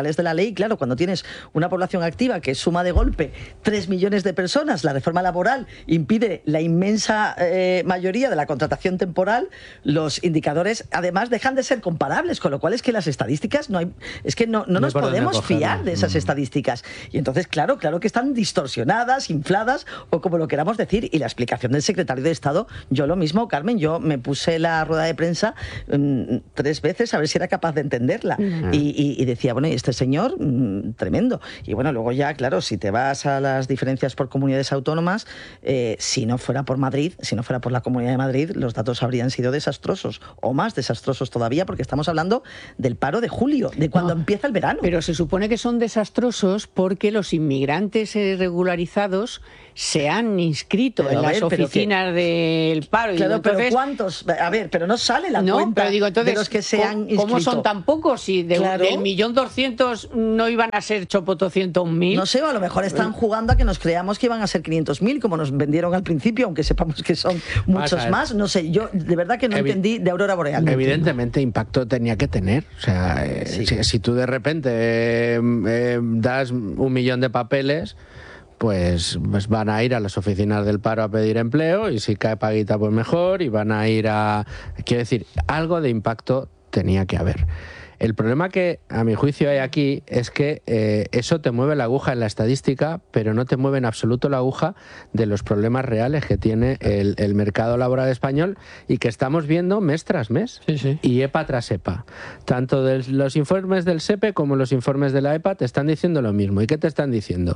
Speaker 1: través de la ley, claro, cuando tienes una población activa que suma de golpe tres millones de personas, la reforma laboral impide la inmensa eh, mayoría de la contratación temporal, los indicadores además dejan de ser comparables, con lo cual es que las estadísticas no hay, es que no, no, no nos podemos fiar de esas mm. estadísticas. Y entonces, claro, claro que están distorsionadas, infladas o como lo queramos decir. Y la explicación del secretario de Estado, yo lo mismo, Carmen, yo me puse la rueda de prensa mmm, tres veces a ver si era capaz de entenderla. Mm. Y, y, y decía, bueno, y este señor, mmm, tremendo. Y bueno, luego ya, claro, si te vas a las diferencias por comunidades autónomas, eh, si no fuera por Madrid, si no fuera por la Comunidad de Madrid, los datos habrían sido desastrosos o más desastrosos todavía, porque estamos hablando del paro de julio, de cuando no, empieza el verano.
Speaker 2: Pero se supone que son desastrosos porque los inmigrantes regularizados se han inscrito pero en las ver, oficinas que, del paro.
Speaker 1: Claro,
Speaker 2: y entonces,
Speaker 1: pero ¿cuántos? A ver, pero no sale la
Speaker 2: no,
Speaker 1: cuenta
Speaker 2: pero digo, entonces,
Speaker 1: de los que se han inscrito.
Speaker 2: ¿Cómo son tan pocos? Si de, claro. del millón doscientos no iban a ser chopotoscientos mil.
Speaker 1: No sé, a lo mejor están jugando a que nos creamos que iban a ser quinientos mil, como nos vendieron al principio, aunque sepamos que son muchos más. No sé, yo de verdad que no Evi entendí de Aurora Boreal.
Speaker 3: Evidentemente impacto tenía que tener. O sea, eh, sí. si, si tú de repente eh, eh, das un millón de papeles, Pues, pues van a ir a las oficinas del paro a pedir empleo y si cae paguita pues mejor y van a ir a... Quiero decir, algo de impacto tenía que haber. El problema que, a mi juicio, hay aquí es que eh, eso te mueve la aguja en la estadística, pero no te mueve en absoluto la aguja de los problemas reales que tiene el, el mercado laboral español y que estamos viendo mes tras mes
Speaker 2: sí, sí.
Speaker 3: y EPA tras EPA. Tanto de los informes del SEPE como los informes de la EPA te están diciendo lo mismo. ¿Y qué te están diciendo?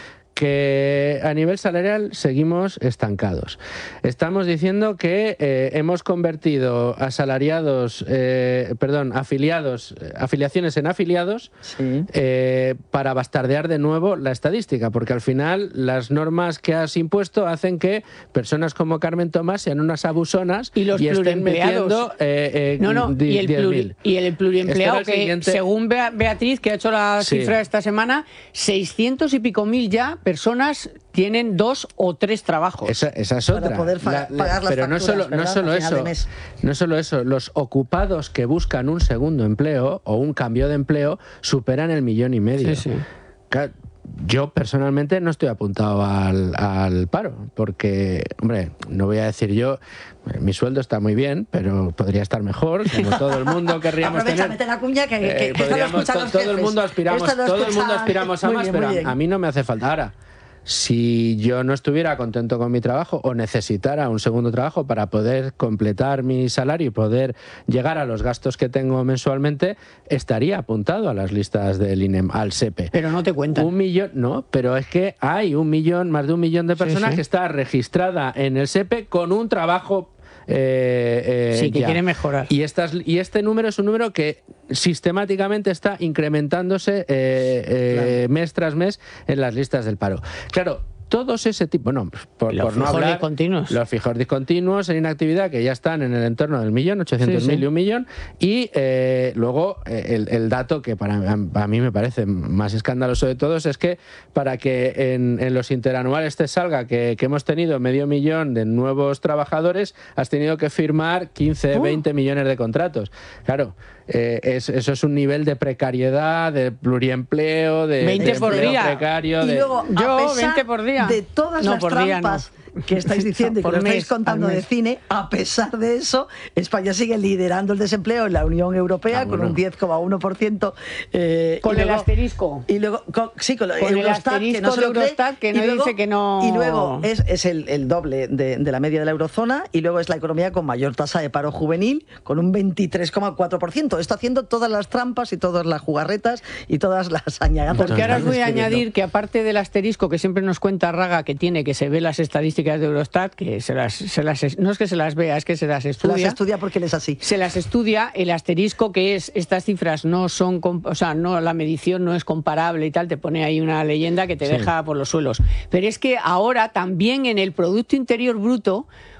Speaker 3: Que a nivel salarial seguimos estancados. Estamos diciendo que eh, hemos convertido asalariados, eh, perdón, afiliados, afiliaciones en afiliados
Speaker 1: sí.
Speaker 3: eh, para bastardear de nuevo la estadística, porque al final las normas que has impuesto hacen que personas como Carmen Tomás sean unas abusonas
Speaker 2: y, los
Speaker 3: y estén metiendo
Speaker 2: eh, eh, no, no,
Speaker 3: di,
Speaker 2: y, el pluri, y el pluriempleado que siguiente... según Beatriz, que ha hecho la sí. cifra esta semana, seiscientos y pico mil ya personas tienen dos o tres trabajos.
Speaker 3: Esa, esa es otra.
Speaker 1: Para poder la, la, pagar las
Speaker 3: pero
Speaker 1: facturas,
Speaker 3: no solo, no solo eso, no solo eso, los ocupados que buscan un segundo empleo o un cambio de empleo superan el millón y medio.
Speaker 2: Sí, sí.
Speaker 3: Yo personalmente no estoy apuntado al, al paro, porque, hombre, no voy a decir yo, mi sueldo está muy bien, pero podría estar mejor, como todo el mundo querríamos tener.
Speaker 1: Mete la cuña que, que,
Speaker 3: eh, que todo, todo el mundo aspiramos, todo el mundo aspiramos a más, bien, pero a mí no me hace falta. Ahora, si yo no estuviera contento con mi trabajo o necesitara un segundo trabajo para poder completar mi salario y poder llegar a los gastos que tengo mensualmente, estaría apuntado a las listas del INEM, al SEPE.
Speaker 2: Pero no te cuentan.
Speaker 3: Un millón, no, pero es que hay un millón, más de un millón de personas sí, sí. que está registrada en el SEPE con un trabajo Eh, eh,
Speaker 2: sí, que
Speaker 3: ya.
Speaker 2: quiere mejorar.
Speaker 3: Y, estas, y este número es un número que sistemáticamente está incrementándose eh, eh, claro. mes tras mes en las listas del paro. Claro, todos ese tipo, no, por,
Speaker 2: los
Speaker 3: por no hablar,
Speaker 2: discontinuos.
Speaker 3: los fijos discontinuos en inactividad que ya están en el entorno del millón, ochocientos mil sí, sí. y un millón, y eh, luego eh, el, el dato que para, para mí me parece más escandaloso de todos es que para que en, en los interanuales te salga que, que hemos tenido medio millón de nuevos trabajadores, has tenido que firmar quince, uh. veinte millones de contratos. Claro, eh, es, eso es un nivel de precariedad, de pluriempleo, de,
Speaker 2: veinte
Speaker 3: de
Speaker 2: por día.
Speaker 3: precario.
Speaker 1: Y
Speaker 3: de,
Speaker 1: luego,
Speaker 2: yo, veinte por día.
Speaker 1: De todas
Speaker 2: no,
Speaker 1: las trampas
Speaker 2: no.
Speaker 1: que estáis diciendo y que lo estáis contando de cine, a pesar de eso, España sigue liderando el desempleo en la Unión Europea ah, bueno. con un diez coma uno por ciento.
Speaker 2: Eh, con el luego, asterisco.
Speaker 1: Y luego, con, sí, con,
Speaker 2: con
Speaker 1: Eurostat,
Speaker 2: el asterisco
Speaker 1: que no se
Speaker 2: de
Speaker 1: lo cree,
Speaker 2: Eurostat, que no
Speaker 1: luego,
Speaker 2: dice que no...
Speaker 1: Y luego es, es el, el doble de, de la media de la eurozona, y luego es la economía con mayor tasa de paro juvenil, con un veintitrés coma cuatro por ciento. Está haciendo todas las trampas y todas las jugarretas y todas las añadanzas.
Speaker 2: Porque ahora os voy a añadir que aparte del asterisco que siempre nos cuenta Raga, que tiene, que se ve las estadísticas de Eurostat, que se las, se las, no es que se las vea, es que se las estudia.
Speaker 1: Se las estudia porque él es así.
Speaker 2: Se las estudia, el asterisco que es, estas cifras no son, o sea, no, la medición no es comparable y tal, te pone ahí una leyenda que te sí. deja por los suelos. Pero es que ahora también en el Producto Interior Bruto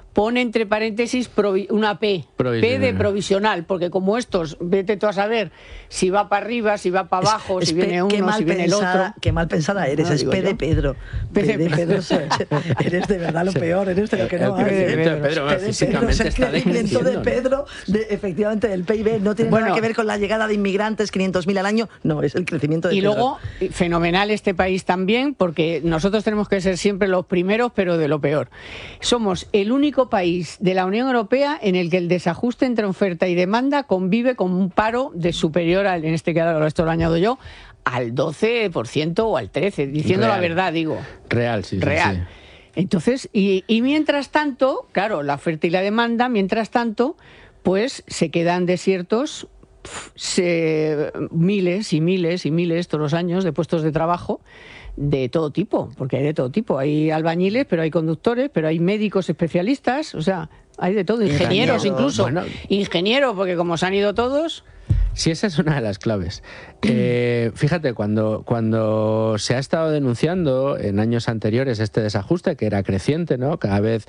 Speaker 2: pone entre paréntesis una P, P de provisional, porque como estos, vete tú a saber si va para arriba, si va para abajo,
Speaker 1: es,
Speaker 2: si
Speaker 1: es
Speaker 2: viene uno, si viene
Speaker 1: pensada,
Speaker 2: el otro.
Speaker 1: Qué mal pensada eres, no, es P de Pedro.
Speaker 2: P de
Speaker 1: Pedro. Pedro. Eres de verdad lo peor, eres de lo que no hay.
Speaker 3: El crecimiento de Pedro, Pedro físicamente está
Speaker 1: el crecimiento de Pedro, de, efectivamente, del P I B, no tiene bueno, nada que ver con la llegada de inmigrantes, quinientos mil al año, no, es el crecimiento de
Speaker 2: y
Speaker 1: Pedro.
Speaker 2: Y luego, fenomenal este país también, porque nosotros tenemos que ser siempre los primeros, pero de lo peor. Somos el único país de la Unión Europea en el que el desajuste entre oferta y demanda convive con un paro de superior al, en este caso, esto lo añado yo, al doce por ciento o al trece por ciento, diciendo Real. La verdad, digo.
Speaker 3: Real, sí.
Speaker 2: Real.
Speaker 3: Sí.
Speaker 2: Entonces, y, y mientras tanto, claro, la oferta y la demanda, mientras tanto, pues se quedan desiertos se, miles y miles y miles todos los años de puestos de trabajo de todo tipo, porque hay de todo tipo. Hay albañiles, pero hay conductores, pero hay médicos especialistas, o sea, hay de todo, ingenieros incluso, bueno, ingenieros, porque como se han ido todos...
Speaker 3: Sí, esa es una de las claves. Eh, fíjate, cuando, cuando se ha estado denunciando en años anteriores este desajuste, que era creciente, ¿no? Cada vez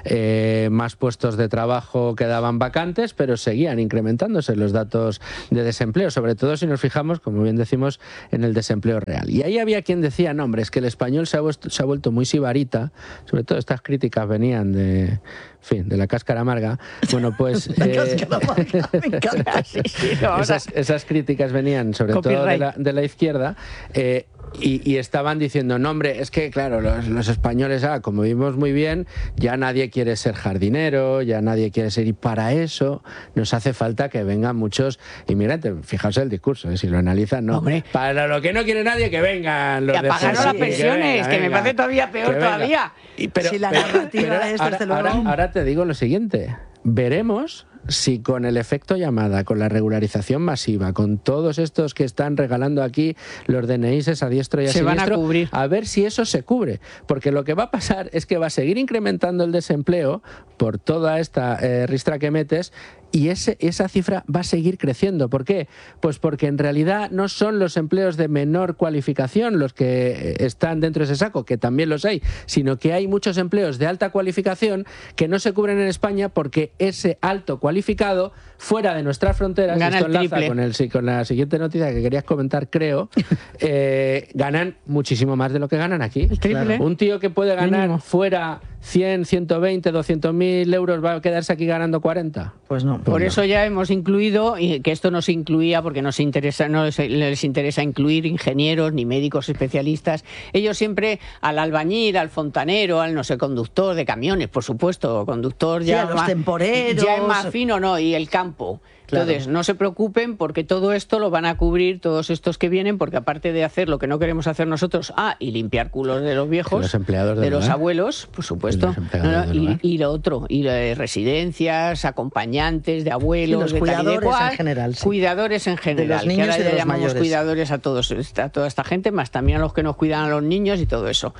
Speaker 3: eh, más puestos de trabajo quedaban vacantes, pero seguían incrementándose los datos de desempleo, sobre todo si nos fijamos, como bien decimos, en el desempleo real. Y ahí había quien decía, no, hombre, es que el español se ha, vuelto, se ha vuelto muy sibarita, sobre todo estas críticas venían de... En fin, de la cáscara amarga. Bueno, pues...
Speaker 1: La
Speaker 3: eh,
Speaker 1: cáscara amarga, me encanta.
Speaker 2: Sí, sí, no,
Speaker 3: esas, esas críticas venían sobre Copyright. todo de la, de la izquierda eh, y, y estaban diciendo, no hombre, es que claro, los, los españoles, ah, como vivimos muy bien, ya nadie quiere ser jardinero, ya nadie quiere ser... Y para eso nos hace falta que vengan muchos inmigrantes. Fijaos el discurso, ¿eh? Si lo analizan, no. Hombre. Para lo que no quiere nadie, que vengan los
Speaker 2: de pagaron las pensiones, que, venga, que me venga, parece todavía peor todavía.
Speaker 1: Y, pero, si la pero, narrativa pero, es,
Speaker 3: ahora,
Speaker 1: desde luego...
Speaker 3: ahora, ahora te digo lo siguiente, veremos... si con el efecto llamada, con la regularización masiva, con todos estos que están regalando aquí los D N Is a diestro y a
Speaker 2: se
Speaker 3: siniestro,
Speaker 2: van a cubrir.
Speaker 3: A ver si eso se cubre. Porque lo que va a pasar es que va a seguir incrementando el desempleo por toda esta eh, ristra que metes y ese, esa cifra va a seguir creciendo. ¿Por qué? Pues porque en realidad no son los empleos de menor cualificación los que están dentro de ese saco, que también los hay, sino que hay muchos empleos de alta cualificación que no se cubren en España porque ese alto cualificado fuera de nuestras fronteras,
Speaker 2: gana
Speaker 3: esto
Speaker 2: el
Speaker 3: enlaza con, el, con la siguiente noticia que querías comentar, creo, eh, ganan muchísimo más de lo que ganan aquí.
Speaker 2: El triple.
Speaker 3: Claro. Un tío que puede ganar
Speaker 2: Mínimo.
Speaker 3: fuera cien, ciento veinte, doscientos mil euros va a quedarse aquí ganando cuarenta.
Speaker 1: Pues no.
Speaker 2: Por
Speaker 3: Pues
Speaker 2: eso
Speaker 3: no.
Speaker 2: ya hemos incluido, y que esto no se incluía porque no, se interesa, no les, les interesa incluir ingenieros ni médicos especialistas. Ellos siempre al albañil, al fontanero, al no sé, conductor de camiones, por supuesto, conductor ya
Speaker 1: sí, a los
Speaker 2: más,
Speaker 1: temporeros.
Speaker 2: ya es más fino, ¿no? Y el campo. Claro. Entonces, no se preocupen porque todo esto lo van a cubrir todos estos que vienen, porque aparte de hacer lo que no queremos hacer nosotros, ah, y limpiar culos de los viejos,
Speaker 3: los empleados de,
Speaker 2: de los
Speaker 3: ¿eh?
Speaker 2: abuelos, por supuesto, no, no, y, y lo otro, y de residencias, acompañantes de abuelos,
Speaker 1: sí, los
Speaker 2: de
Speaker 1: cuidadores
Speaker 2: tal y de cual,
Speaker 1: en general. Sí.
Speaker 2: Cuidadores en general,
Speaker 1: de los niños
Speaker 2: que ahora
Speaker 1: y de
Speaker 2: ya
Speaker 1: los
Speaker 2: llamamos
Speaker 1: mayores.
Speaker 2: Cuidadores a todos, a toda esta gente, más también a los que nos cuidan a los niños y todo eso.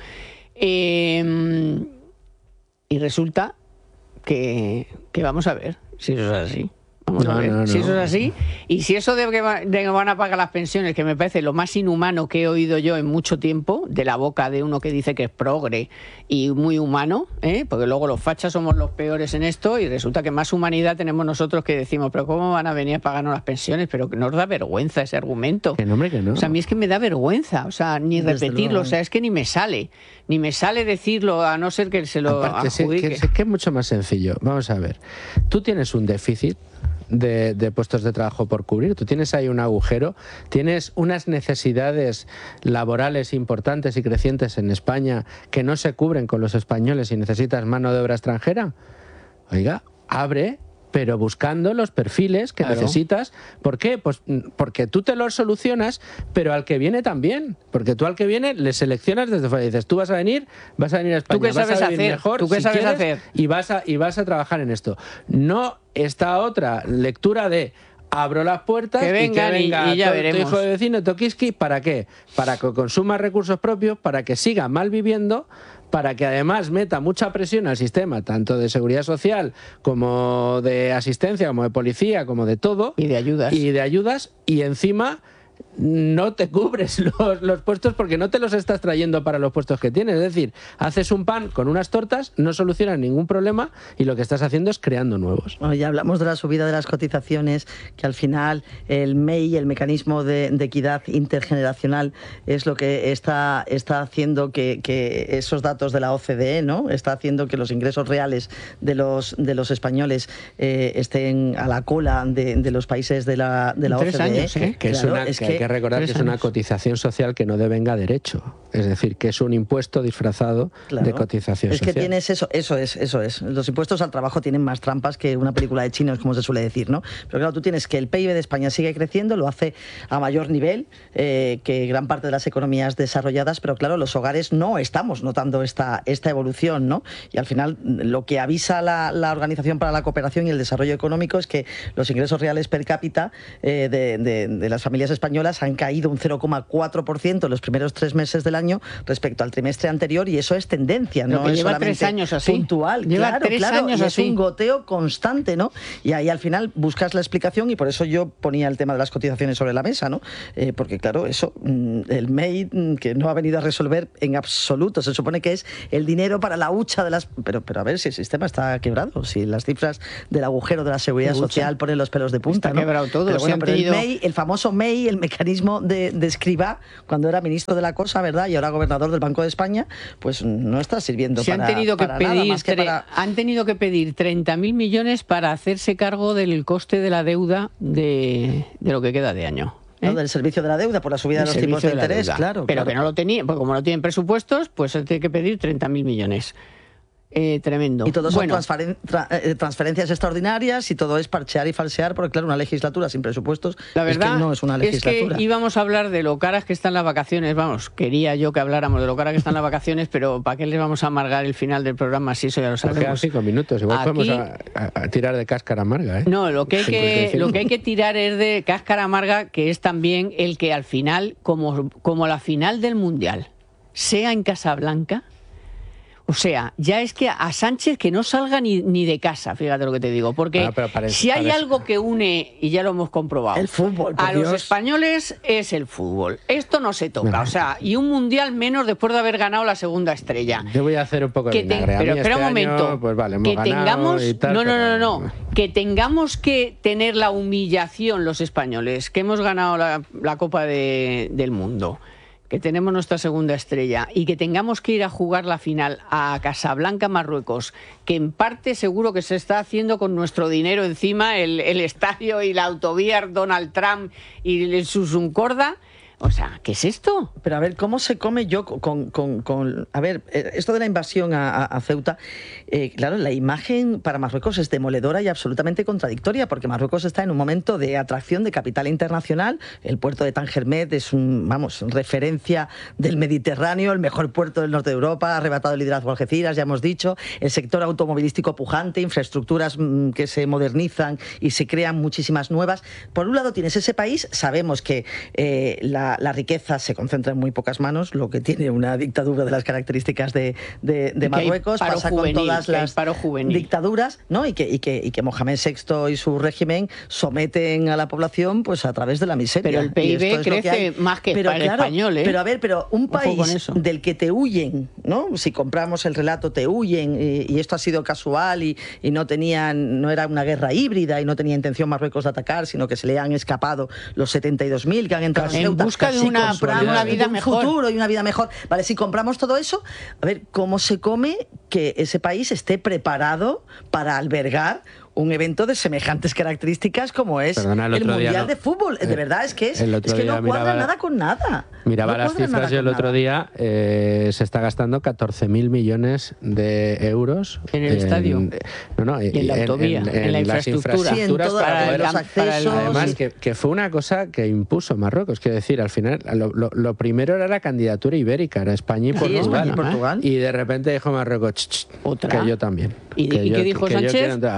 Speaker 2: Eh, y resulta que, que vamos a ver si eso es así. Vamos
Speaker 3: no,
Speaker 2: a ver
Speaker 3: no, no.
Speaker 2: si eso es así. Y si eso de que, va, de que van a pagar las pensiones, que me parece lo más inhumano que he oído yo en mucho tiempo, de la boca de uno que dice que es progre y muy humano, ¿eh? Porque luego los fachas somos los peores en esto y resulta que más humanidad tenemos nosotros que decimos, pero ¿cómo van a venir a pagarnos las pensiones? Pero que nos da vergüenza ese argumento.
Speaker 3: Que no, hombre, que no.
Speaker 2: O sea, a mí es que me da vergüenza, o sea, ni
Speaker 1: Desde
Speaker 2: repetirlo,
Speaker 1: luego.
Speaker 2: o sea, es que ni me sale, ni me sale decirlo, a no ser que se lo
Speaker 3: Aparte,
Speaker 2: adjudique.
Speaker 3: es que, que es mucho más sencillo. Vamos a ver. Tú tienes un déficit de, de puestos de trabajo por cubrir, tú tienes ahí un agujero, tienes unas necesidades laborales importantes y crecientes en España que no se cubren con los españoles y necesitas mano de obra extranjera. Oiga, abre, pero buscando los perfiles que
Speaker 2: Claro.
Speaker 3: necesitas. ¿Por qué? Pues porque tú te los solucionas, pero al que viene también. Porque tú al que viene le seleccionas desde fuera. Dices, tú vas a venir, vas a venir a España,
Speaker 2: ¿Tú qué
Speaker 3: vas
Speaker 2: sabes
Speaker 3: a vivir
Speaker 2: hacer?
Speaker 3: mejor,
Speaker 2: ¿Tú qué
Speaker 3: si
Speaker 2: sabes
Speaker 3: quieres,
Speaker 2: hacer?
Speaker 3: Y vas, a, y vas a trabajar en esto. No esta otra lectura de abro las puertas
Speaker 2: Que vengan
Speaker 3: y que
Speaker 2: y-
Speaker 3: venga
Speaker 2: y ya
Speaker 3: tu- tu
Speaker 2: veremos.
Speaker 3: hijo de vecino, Tokiski, ¿para qué? Para que consuma recursos propios, para que siga mal viviendo, para que además meta mucha presión al sistema, tanto de seguridad social como de asistencia, como de policía, como de todo.
Speaker 2: Y de ayudas.
Speaker 3: Y de ayudas, y encima no te cubres los, los puestos porque no te los estás trayendo para los puestos que tienes. Es decir, haces un pan con unas tortas, no solucionas ningún problema y lo que estás haciendo es creando nuevos.
Speaker 1: Bueno, ya hablamos de la subida de las cotizaciones, que al final el M E I, el mecanismo de, de equidad intergeneracional, es lo que está, está haciendo que, que esos datos de la O C D E, ¿no? Está haciendo que los ingresos reales de los, de los españoles eh, estén a la cola de, de los países de la, de la
Speaker 2: Tres
Speaker 1: O C D E.
Speaker 2: años, ¿eh?
Speaker 3: Que, es
Speaker 1: Claro,
Speaker 3: una,
Speaker 1: es
Speaker 3: que
Speaker 1: que,
Speaker 3: hay que recordar que es una
Speaker 2: años.
Speaker 3: cotización social que no devenga derecho. Es decir, que es un impuesto disfrazado
Speaker 1: claro,
Speaker 3: de cotización
Speaker 1: es
Speaker 3: social.
Speaker 1: que tienes eso, eso es, eso es. Los impuestos al trabajo tienen más trampas que una película de chinos, como se suele decir, ¿no? Pero claro, tú tienes que el P I B de España sigue creciendo, lo hace a mayor nivel eh, que gran parte de las economías desarrolladas, pero claro, los hogares no estamos notando esta, esta evolución, ¿no? Y al final lo que avisa la, la Organización para la Cooperación y el Desarrollo Económico es que los ingresos reales per cápita eh, de, de, de las familias españolas han caído un cero coma cuatro por ciento en los primeros tres meses del año respecto al trimestre anterior, y eso es tendencia,
Speaker 2: Pero
Speaker 1: no
Speaker 2: que
Speaker 1: es
Speaker 2: lleva
Speaker 1: solamente
Speaker 2: tres años así.
Speaker 1: puntual.
Speaker 2: Lleva
Speaker 1: claro,
Speaker 2: tres
Speaker 1: claro,
Speaker 2: años
Speaker 1: y
Speaker 2: así.
Speaker 1: es un goteo constante, ¿no? Y ahí al final buscas la explicación, y por eso yo ponía el tema de las cotizaciones sobre la mesa, ¿no? Eh, porque claro, eso, el M E I, que no ha venido a resolver en absoluto, se supone que es el dinero para la hucha de las... Pero, pero a ver si el sistema está quebrado, si las cifras del agujero de la seguridad social ponen los pelos de punta,
Speaker 2: Está
Speaker 1: ¿no?
Speaker 2: quebrado todo.
Speaker 1: Pero
Speaker 2: Se
Speaker 1: bueno,
Speaker 2: han
Speaker 1: pero
Speaker 2: tenido...
Speaker 1: el M E I, el famoso M E I, el mecanismo de, de Escrivá, cuando era ministro de la cosa, ¿verdad? Y ahora gobernador del Banco de España, pues no está sirviendo
Speaker 2: Se
Speaker 1: para,
Speaker 2: han tenido que
Speaker 1: para nada
Speaker 2: pedir
Speaker 1: más que
Speaker 2: tre-
Speaker 1: para...
Speaker 2: han tenido que pedir treinta mil millones para hacerse cargo del coste de la deuda de, de lo que queda de año. ¿eh?
Speaker 1: ¿no? Del servicio de la deuda por la subida
Speaker 2: El
Speaker 1: de los tipos de
Speaker 2: servicio la
Speaker 1: interés,
Speaker 2: deuda.
Speaker 1: claro.
Speaker 2: Pero
Speaker 1: claro.
Speaker 2: que no lo tenían, pues como no tienen presupuestos, pues se tiene que pedir treinta mil millones. Eh, tremendo.
Speaker 1: Y todo son
Speaker 2: bueno,
Speaker 1: transferen- tra- eh, transferencias extraordinarias, y todo es parchear y falsear, porque claro, una legislatura sin presupuestos
Speaker 2: la verdad
Speaker 1: es que no es una legislatura.
Speaker 2: es que íbamos a hablar de lo caras que están las vacaciones. Vamos, quería yo que habláramos de lo caras que están las vacaciones, pero ¿para qué les vamos a amargar el final del programa si eso ya lo
Speaker 3: Nos quedan
Speaker 2: sabemos?
Speaker 3: cinco minutos. Igual
Speaker 2: Aquí-
Speaker 3: podemos a, a- a tirar de cáscara amarga, ¿eh?
Speaker 2: No, lo que, hay que,
Speaker 3: cincuenta y cinco.
Speaker 2: lo que hay que tirar es de cáscara amarga, que es también el que al final, como, como la final del Mundial, sea en Casablanca. O sea, ya es que a Sánchez que no salga ni, ni de casa, fíjate lo que te digo, porque
Speaker 3: Ah, pero parece-
Speaker 2: si hay
Speaker 3: parece-
Speaker 2: algo que une, y ya lo hemos comprobado,
Speaker 1: El fútbol, por
Speaker 2: a los
Speaker 1: Dios.
Speaker 2: españoles es el fútbol. Esto no se toca,
Speaker 3: Bueno.
Speaker 2: o sea, y un Mundial menos después de haber ganado la segunda estrella.
Speaker 3: Yo voy a hacer un poco de
Speaker 2: Que te-
Speaker 3: vinagre. A
Speaker 2: pero
Speaker 3: mí
Speaker 2: espera
Speaker 3: este
Speaker 2: un momento,
Speaker 3: año, pues vale, hemos
Speaker 2: que
Speaker 3: ganado
Speaker 2: tengamos,
Speaker 3: y tal,
Speaker 2: no, no, no,
Speaker 3: pero-
Speaker 2: no, no, que tengamos que tener la humillación los españoles, que hemos ganado la, la Copa de- del Mundo, que tenemos nuestra segunda estrella y que tengamos que ir a jugar la final a Casablanca, Marruecos, que en parte seguro que se está haciendo con nuestro dinero encima, el, el estadio y la autovía Donald Trump y el Susuncorda. O sea, ¿qué es esto?
Speaker 1: Pero a ver, ¿cómo se come yo con... con, con a ver, eh, esto de la invasión a, a, a Ceuta, eh, claro, la imagen para Marruecos es demoledora y absolutamente contradictoria, porque Marruecos está en un momento de atracción de capital internacional. El puerto de Tangermet es un, vamos, referencia del Mediterráneo, el mejor puerto del norte de Europa, ha arrebatado el liderazgo a Algeciras, ya hemos dicho, el sector automovilístico pujante, infraestructuras mmm, que se modernizan y se crean muchísimas nuevas. Por un lado tienes ese país, sabemos que eh, la La, la riqueza se concentra en muy pocas manos, lo que tiene una dictadura de las características de, de, de Marruecos, pasa
Speaker 2: juvenil,
Speaker 1: con todas las
Speaker 2: paro juvenil.
Speaker 1: dictaduras, ¿no? Y que, y, que, y que Mohamed sexto y su régimen someten a la población pues a través de la miseria.
Speaker 2: Pero el P I B
Speaker 1: Y esto es lo
Speaker 2: crece
Speaker 1: que hay.
Speaker 2: más que
Speaker 1: pero,
Speaker 2: para el
Speaker 1: claro,
Speaker 2: español, ¿eh?
Speaker 1: Pero a ver, pero un
Speaker 2: Ojo con
Speaker 1: país
Speaker 2: eso.
Speaker 1: del que te huyen, ¿no? Si compramos el relato, te huyen, y, y esto ha sido casual y, y no tenían, no era una guerra híbrida y no tenía intención Marruecos de atacar, sino que se le han escapado los setenta y dos mil que han entrado en
Speaker 2: En
Speaker 1: Ceuta.
Speaker 2: busca de
Speaker 1: Si
Speaker 2: una-
Speaker 1: compramos
Speaker 2: de una vida
Speaker 1: un
Speaker 2: mejor.
Speaker 1: futuro y una vida mejor. Vale, si compramos todo eso, a ver, ¿cómo se come que ese país esté preparado para albergar un evento de semejantes características como es
Speaker 3: Perdona, el
Speaker 1: el,
Speaker 3: otro día
Speaker 1: Mundial
Speaker 3: no-
Speaker 1: de Fútbol? De
Speaker 3: eh,
Speaker 1: verdad, es que, es,
Speaker 3: el otro
Speaker 1: es que
Speaker 3: día
Speaker 1: no cuadra
Speaker 3: miraba-
Speaker 1: nada con nada.
Speaker 3: Miraba
Speaker 1: No
Speaker 3: las
Speaker 1: cuadra nada
Speaker 3: cifras y el
Speaker 1: con
Speaker 3: otro
Speaker 1: nada.
Speaker 3: día eh, se está gastando catorce mil millones de euros.
Speaker 2: En el estadio.
Speaker 3: No, no,
Speaker 2: Y en la autovía, en la
Speaker 3: las
Speaker 2: infraestructura.
Speaker 1: Sí, en
Speaker 3: infraestructuras
Speaker 1: todo-
Speaker 3: para
Speaker 2: para
Speaker 3: poder-
Speaker 2: el-
Speaker 1: los
Speaker 2: para el-
Speaker 1: accesos.
Speaker 3: Además,
Speaker 1: y-
Speaker 3: que, que fue una cosa que impuso Marruecos. Quiero decir, al final, lo, lo- lo primero era la candidatura ibérica, era España y
Speaker 1: Sí,
Speaker 3: Portugal.
Speaker 1: España y Portugal.
Speaker 3: Y de repente dijo Marruecos, "Ch, ch,
Speaker 2: Otra.
Speaker 3: que yo también.
Speaker 2: ¿Y-
Speaker 3: que
Speaker 2: y
Speaker 3: yo-
Speaker 2: qué dijo
Speaker 3: que yo
Speaker 2: Sánchez?
Speaker 3: quiero entrar". Hombre,
Speaker 2: Vale,
Speaker 3: pues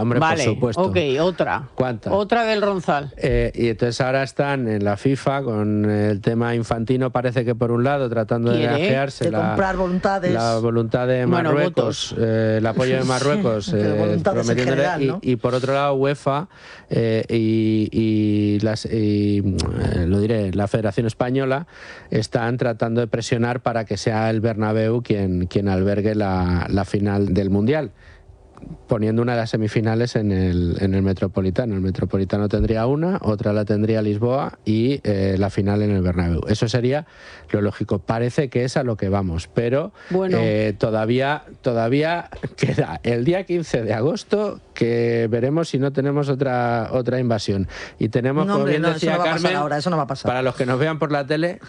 Speaker 3: supuesto.
Speaker 2: Ok, otra.
Speaker 3: ¿Cuánta?
Speaker 2: Otra del Ronzal.
Speaker 3: Eh, y entonces ahora están en la FIFA con el tema infantino, parece que por un lado, tratando de granjearse
Speaker 1: de
Speaker 3: la,
Speaker 1: comprar voluntades.
Speaker 3: la voluntad de
Speaker 2: Bueno,
Speaker 3: Marruecos, eh, el apoyo de Marruecos, eh, prometiéndole, general, ¿no? y, y por otro lado UEFA eh, y, y, las, y eh, lo diré, la Federación Española están tratando de presionar para que sea el Bernabéu quien, quien albergue la, la final del Mundial, poniendo una de las semifinales en el, en el Metropolitano. El Metropolitano tendría una, otra la tendría Lisboa y eh, la final en el Bernabéu. Eso sería lo lógico. Parece que es a lo que vamos, pero bueno. eh, todavía, todavía queda el día quince de agosto, que veremos si no tenemos otra, otra invasión. Y tenemos,
Speaker 1: no,
Speaker 3: como
Speaker 1: hombre,
Speaker 3: bien
Speaker 1: no,
Speaker 3: decía
Speaker 1: eso no va
Speaker 3: Carmen,
Speaker 1: a pasar ahora, eso no va a pasar.
Speaker 3: Para los que nos vean por la tele,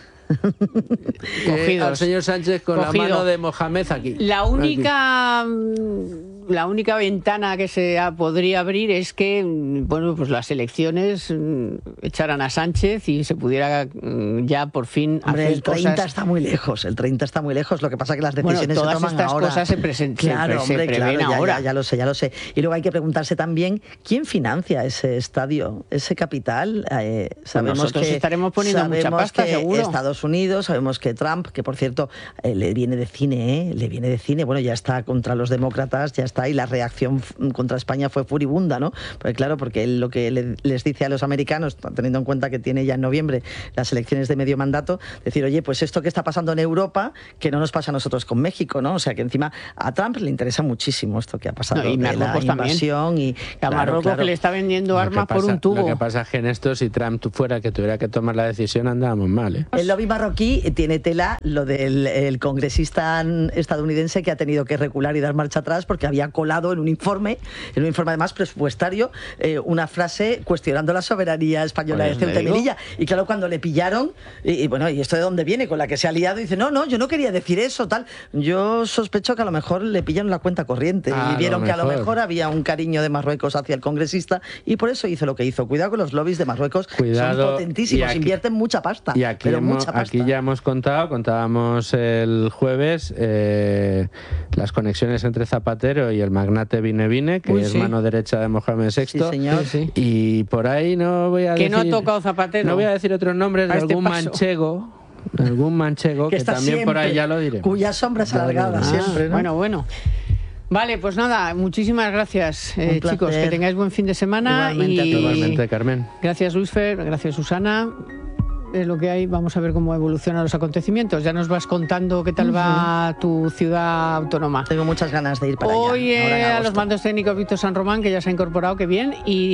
Speaker 3: eh, al señor Sánchez con Cogido. la mano de Mohamed aquí.
Speaker 2: La única... Aquí. La única ventana que se podría abrir es que, bueno, pues las elecciones echaran a Sánchez y se pudiera ya por fin
Speaker 1: Hombre,
Speaker 2: hacer
Speaker 1: el treinta
Speaker 2: cosas...
Speaker 1: está muy lejos, el treinta está muy lejos, lo que pasa es que las decisiones
Speaker 2: bueno, todas
Speaker 1: se toman
Speaker 2: estas
Speaker 1: ahora.
Speaker 2: cosas se, presen...
Speaker 1: claro,
Speaker 2: se,
Speaker 1: hombre,
Speaker 2: se prevén
Speaker 1: claro, ya,
Speaker 2: ahora.
Speaker 1: Ya, ya lo sé, ya lo sé. Y luego hay que preguntarse también, ¿quién financia ese estadio, ese capital? Eh, sabemos
Speaker 2: pues nosotros
Speaker 1: que
Speaker 2: estaremos poniendo
Speaker 1: sabemos
Speaker 2: mucha pasta,
Speaker 1: que
Speaker 2: seguro.
Speaker 1: Estados Unidos, sabemos que Trump, que por cierto, eh, le viene de cine, ¿eh? Le viene de cine, bueno, ya está contra los demócratas, ya está, y la reacción contra España fue furibunda, ¿no? Porque claro, porque él lo que le, les dice a los americanos, teniendo en cuenta que tiene ya en noviembre las elecciones de medio mandato, decir, oye, pues esto que está pasando en Europa, que no nos pasa a nosotros con México, ¿no? O sea, que encima a Trump le interesa muchísimo esto que ha pasado,
Speaker 2: no, y
Speaker 1: de la invasión
Speaker 2: también.
Speaker 1: y
Speaker 2: a
Speaker 1: claro,
Speaker 2: Marruecos
Speaker 1: claro.
Speaker 2: que le está vendiendo
Speaker 3: lo
Speaker 2: armas
Speaker 3: pasa,
Speaker 2: por un tubo.
Speaker 3: Lo que pasa es que en esto, si Trump fuera que tuviera que tomar la decisión, andábamos mal, ¿eh?
Speaker 1: El lobby marroquí tiene tela lo del el congresista estadounidense que ha tenido que recular y dar marcha atrás porque había colado en un informe, en un informe además presupuestario, eh, una frase cuestionando la soberanía española pues de Ceuta y Melilla. Y claro, cuando le pillaron, y, y bueno, ¿y esto de dónde viene? Con la que se ha liado, y dice, no, no, yo no quería decir eso, tal. Yo sospecho que a lo mejor le pillaron la cuenta corriente
Speaker 3: ah,
Speaker 1: y vieron
Speaker 3: a
Speaker 1: que a lo mejor había un cariño de Marruecos hacia el congresista y por eso hizo lo que hizo. Cuidado con los lobbies de Marruecos,
Speaker 3: Cuidado,
Speaker 1: son potentísimos,
Speaker 3: aquí,
Speaker 1: invierten mucha pasta.
Speaker 3: Y aquí,
Speaker 1: pero
Speaker 3: hemos,
Speaker 1: mucha pasta.
Speaker 3: aquí ya hemos contado, contábamos el jueves, eh, las conexiones entre Zapatero y el magnate Vine Vine, que Uy, es sí. mano derecha de Mohamed sexto.
Speaker 1: Sí, señor.
Speaker 2: Sí, sí.
Speaker 3: Y por ahí no voy a
Speaker 2: que
Speaker 3: decir...
Speaker 2: no ha tocado Zapatero.
Speaker 3: No voy a decir otros nombres de
Speaker 2: este
Speaker 3: algún
Speaker 2: paso.
Speaker 3: manchego, algún manchego, que, que también siempre, por ahí ya lo diré.
Speaker 1: Cuya sombra es alargada,
Speaker 2: ah,
Speaker 1: siempre, ¿no?
Speaker 2: Bueno, bueno. Vale, pues nada, muchísimas gracias, eh, chicos. Que tengáis buen fin de semana.
Speaker 1: Igualmente,
Speaker 2: y...
Speaker 3: Igualmente, Carmen.
Speaker 2: Gracias, Luisfer. Gracias, Susana. Es lo que hay. Vamos a ver cómo evolucionan los acontecimientos. Ya nos vas contando qué tal uh-huh. va tu ciudad autónoma.
Speaker 1: Tengo muchas ganas de ir para
Speaker 2: Hoy,
Speaker 1: allá.
Speaker 2: Hoy eh, a los mandos técnicos Víctor San Román, que ya se ha incorporado, que bien.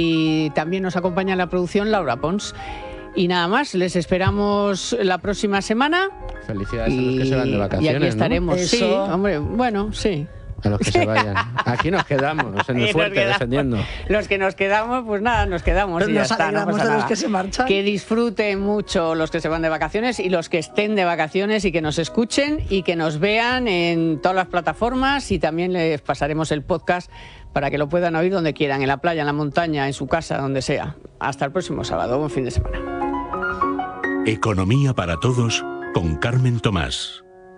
Speaker 2: Y también nos acompaña en la producción Laura Pons. Y nada más, les esperamos la próxima semana.
Speaker 3: Felicidades y... a los que se van de vacaciones.
Speaker 2: Y aquí estaremos.
Speaker 1: ¿no?
Speaker 2: Sí, hombre, bueno, sí.
Speaker 3: A los que se vayan. Aquí nos quedamos, en el fuerte, quedamos, defendiendo.
Speaker 2: Los que nos quedamos, pues nada, nos quedamos.
Speaker 1: Pero
Speaker 2: y ya
Speaker 1: nos
Speaker 2: está, no pasa
Speaker 1: de
Speaker 2: nada.
Speaker 1: los que se marchan.
Speaker 2: Que disfruten mucho los que se van de vacaciones y los que estén de vacaciones y que nos escuchen y que nos vean en todas las plataformas y también les pasaremos el podcast para que lo puedan oír donde quieran, en la playa, en la montaña, en su casa, donde sea. Hasta el próximo sábado. Buen fin de semana.
Speaker 4: Economía para todos con Carmen Tomás.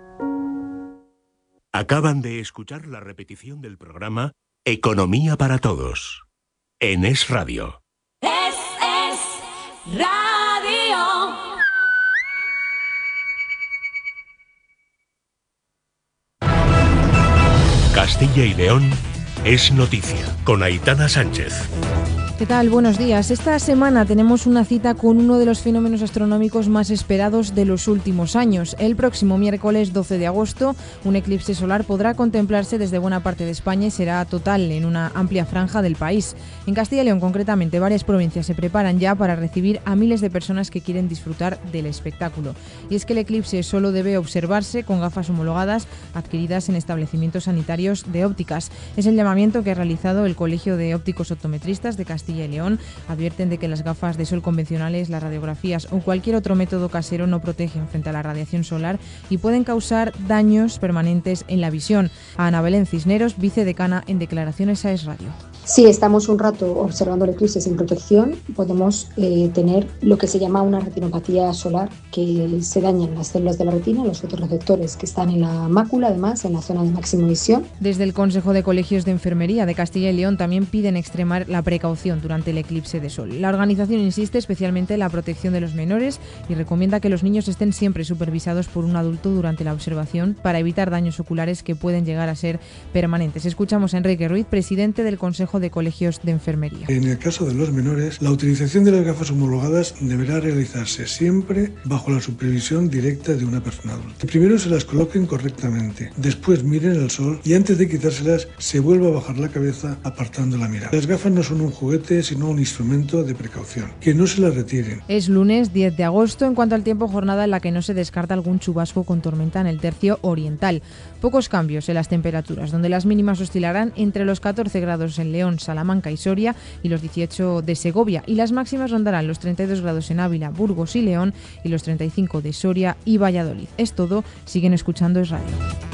Speaker 4: Acaban de escuchar la repetición del programa Economía para Todos en Es Radio.
Speaker 5: Es, es Radio.
Speaker 4: Castilla y León es noticia con Aitana Sánchez.
Speaker 6: ¿Qué tal? Buenos días. Esta semana tenemos una cita con uno de los fenómenos astronómicos más esperados de los últimos años. El próximo miércoles doce de agosto, un eclipse solar podrá contemplarse desde buena parte de España y será total en una amplia franja del país. En Castilla y León, concretamente, varias provincias se preparan ya para recibir a miles de personas que quieren disfrutar del espectáculo. Y es que el eclipse solo debe observarse con gafas homologadas adquiridas en establecimientos sanitarios de ópticas. Es el llamamiento que ha realizado el Colegio de Ópticos Optometristas de Castilla Castilla y León. Advierten de que las gafas de sol convencionales, las radiografías o cualquier otro método casero no protegen frente a la radiación solar y pueden causar daños permanentes en la visión. A Ana Belén Cisneros, vicedecana en declaraciones a Es Radio.
Speaker 7: Si estamos un rato observando el eclipse sin protección, podemos eh, tener lo que se llama una retinopatía solar, que se dañan las células de la retina, los fotorreceptores que están en la mácula, además, en la zona de máxima visión.
Speaker 6: Desde el Consejo de Colegios de Enfermería de Castilla y León también piden extremar la precaución durante el eclipse de sol. La organización insiste especialmente en la protección de los menores y recomienda que los niños estén siempre supervisados por un adulto durante la observación para evitar daños oculares que pueden llegar a ser permanentes. Escuchamos a Enrique Ruiz, presidente del Consejo de Colegios de Enfermería.
Speaker 8: En el caso de los menores, la utilización de las gafas homologadas deberá realizarse siempre bajo la supervisión directa de una persona adulta. Primero se las coloquen correctamente, después miren al sol y antes de quitárselas se vuelva a bajar la cabeza apartando la mirada. Las gafas no son un juguete, sino un instrumento de precaución. Que no se las retiren.
Speaker 6: Es lunes diez de agosto. En cuanto al tiempo, jornada en la que no se descarta algún chubasco con tormenta en el tercio oriental. Pocos cambios en las temperaturas, donde las mínimas oscilarán entre los catorce grados en León, Salamanca y Soria y los dieciocho de Segovia, y las máximas rondarán los treinta y dos grados en Ávila, Burgos y León y los treinta y cinco de Soria y Valladolid. Es todo, siguen escuchando Es Radio.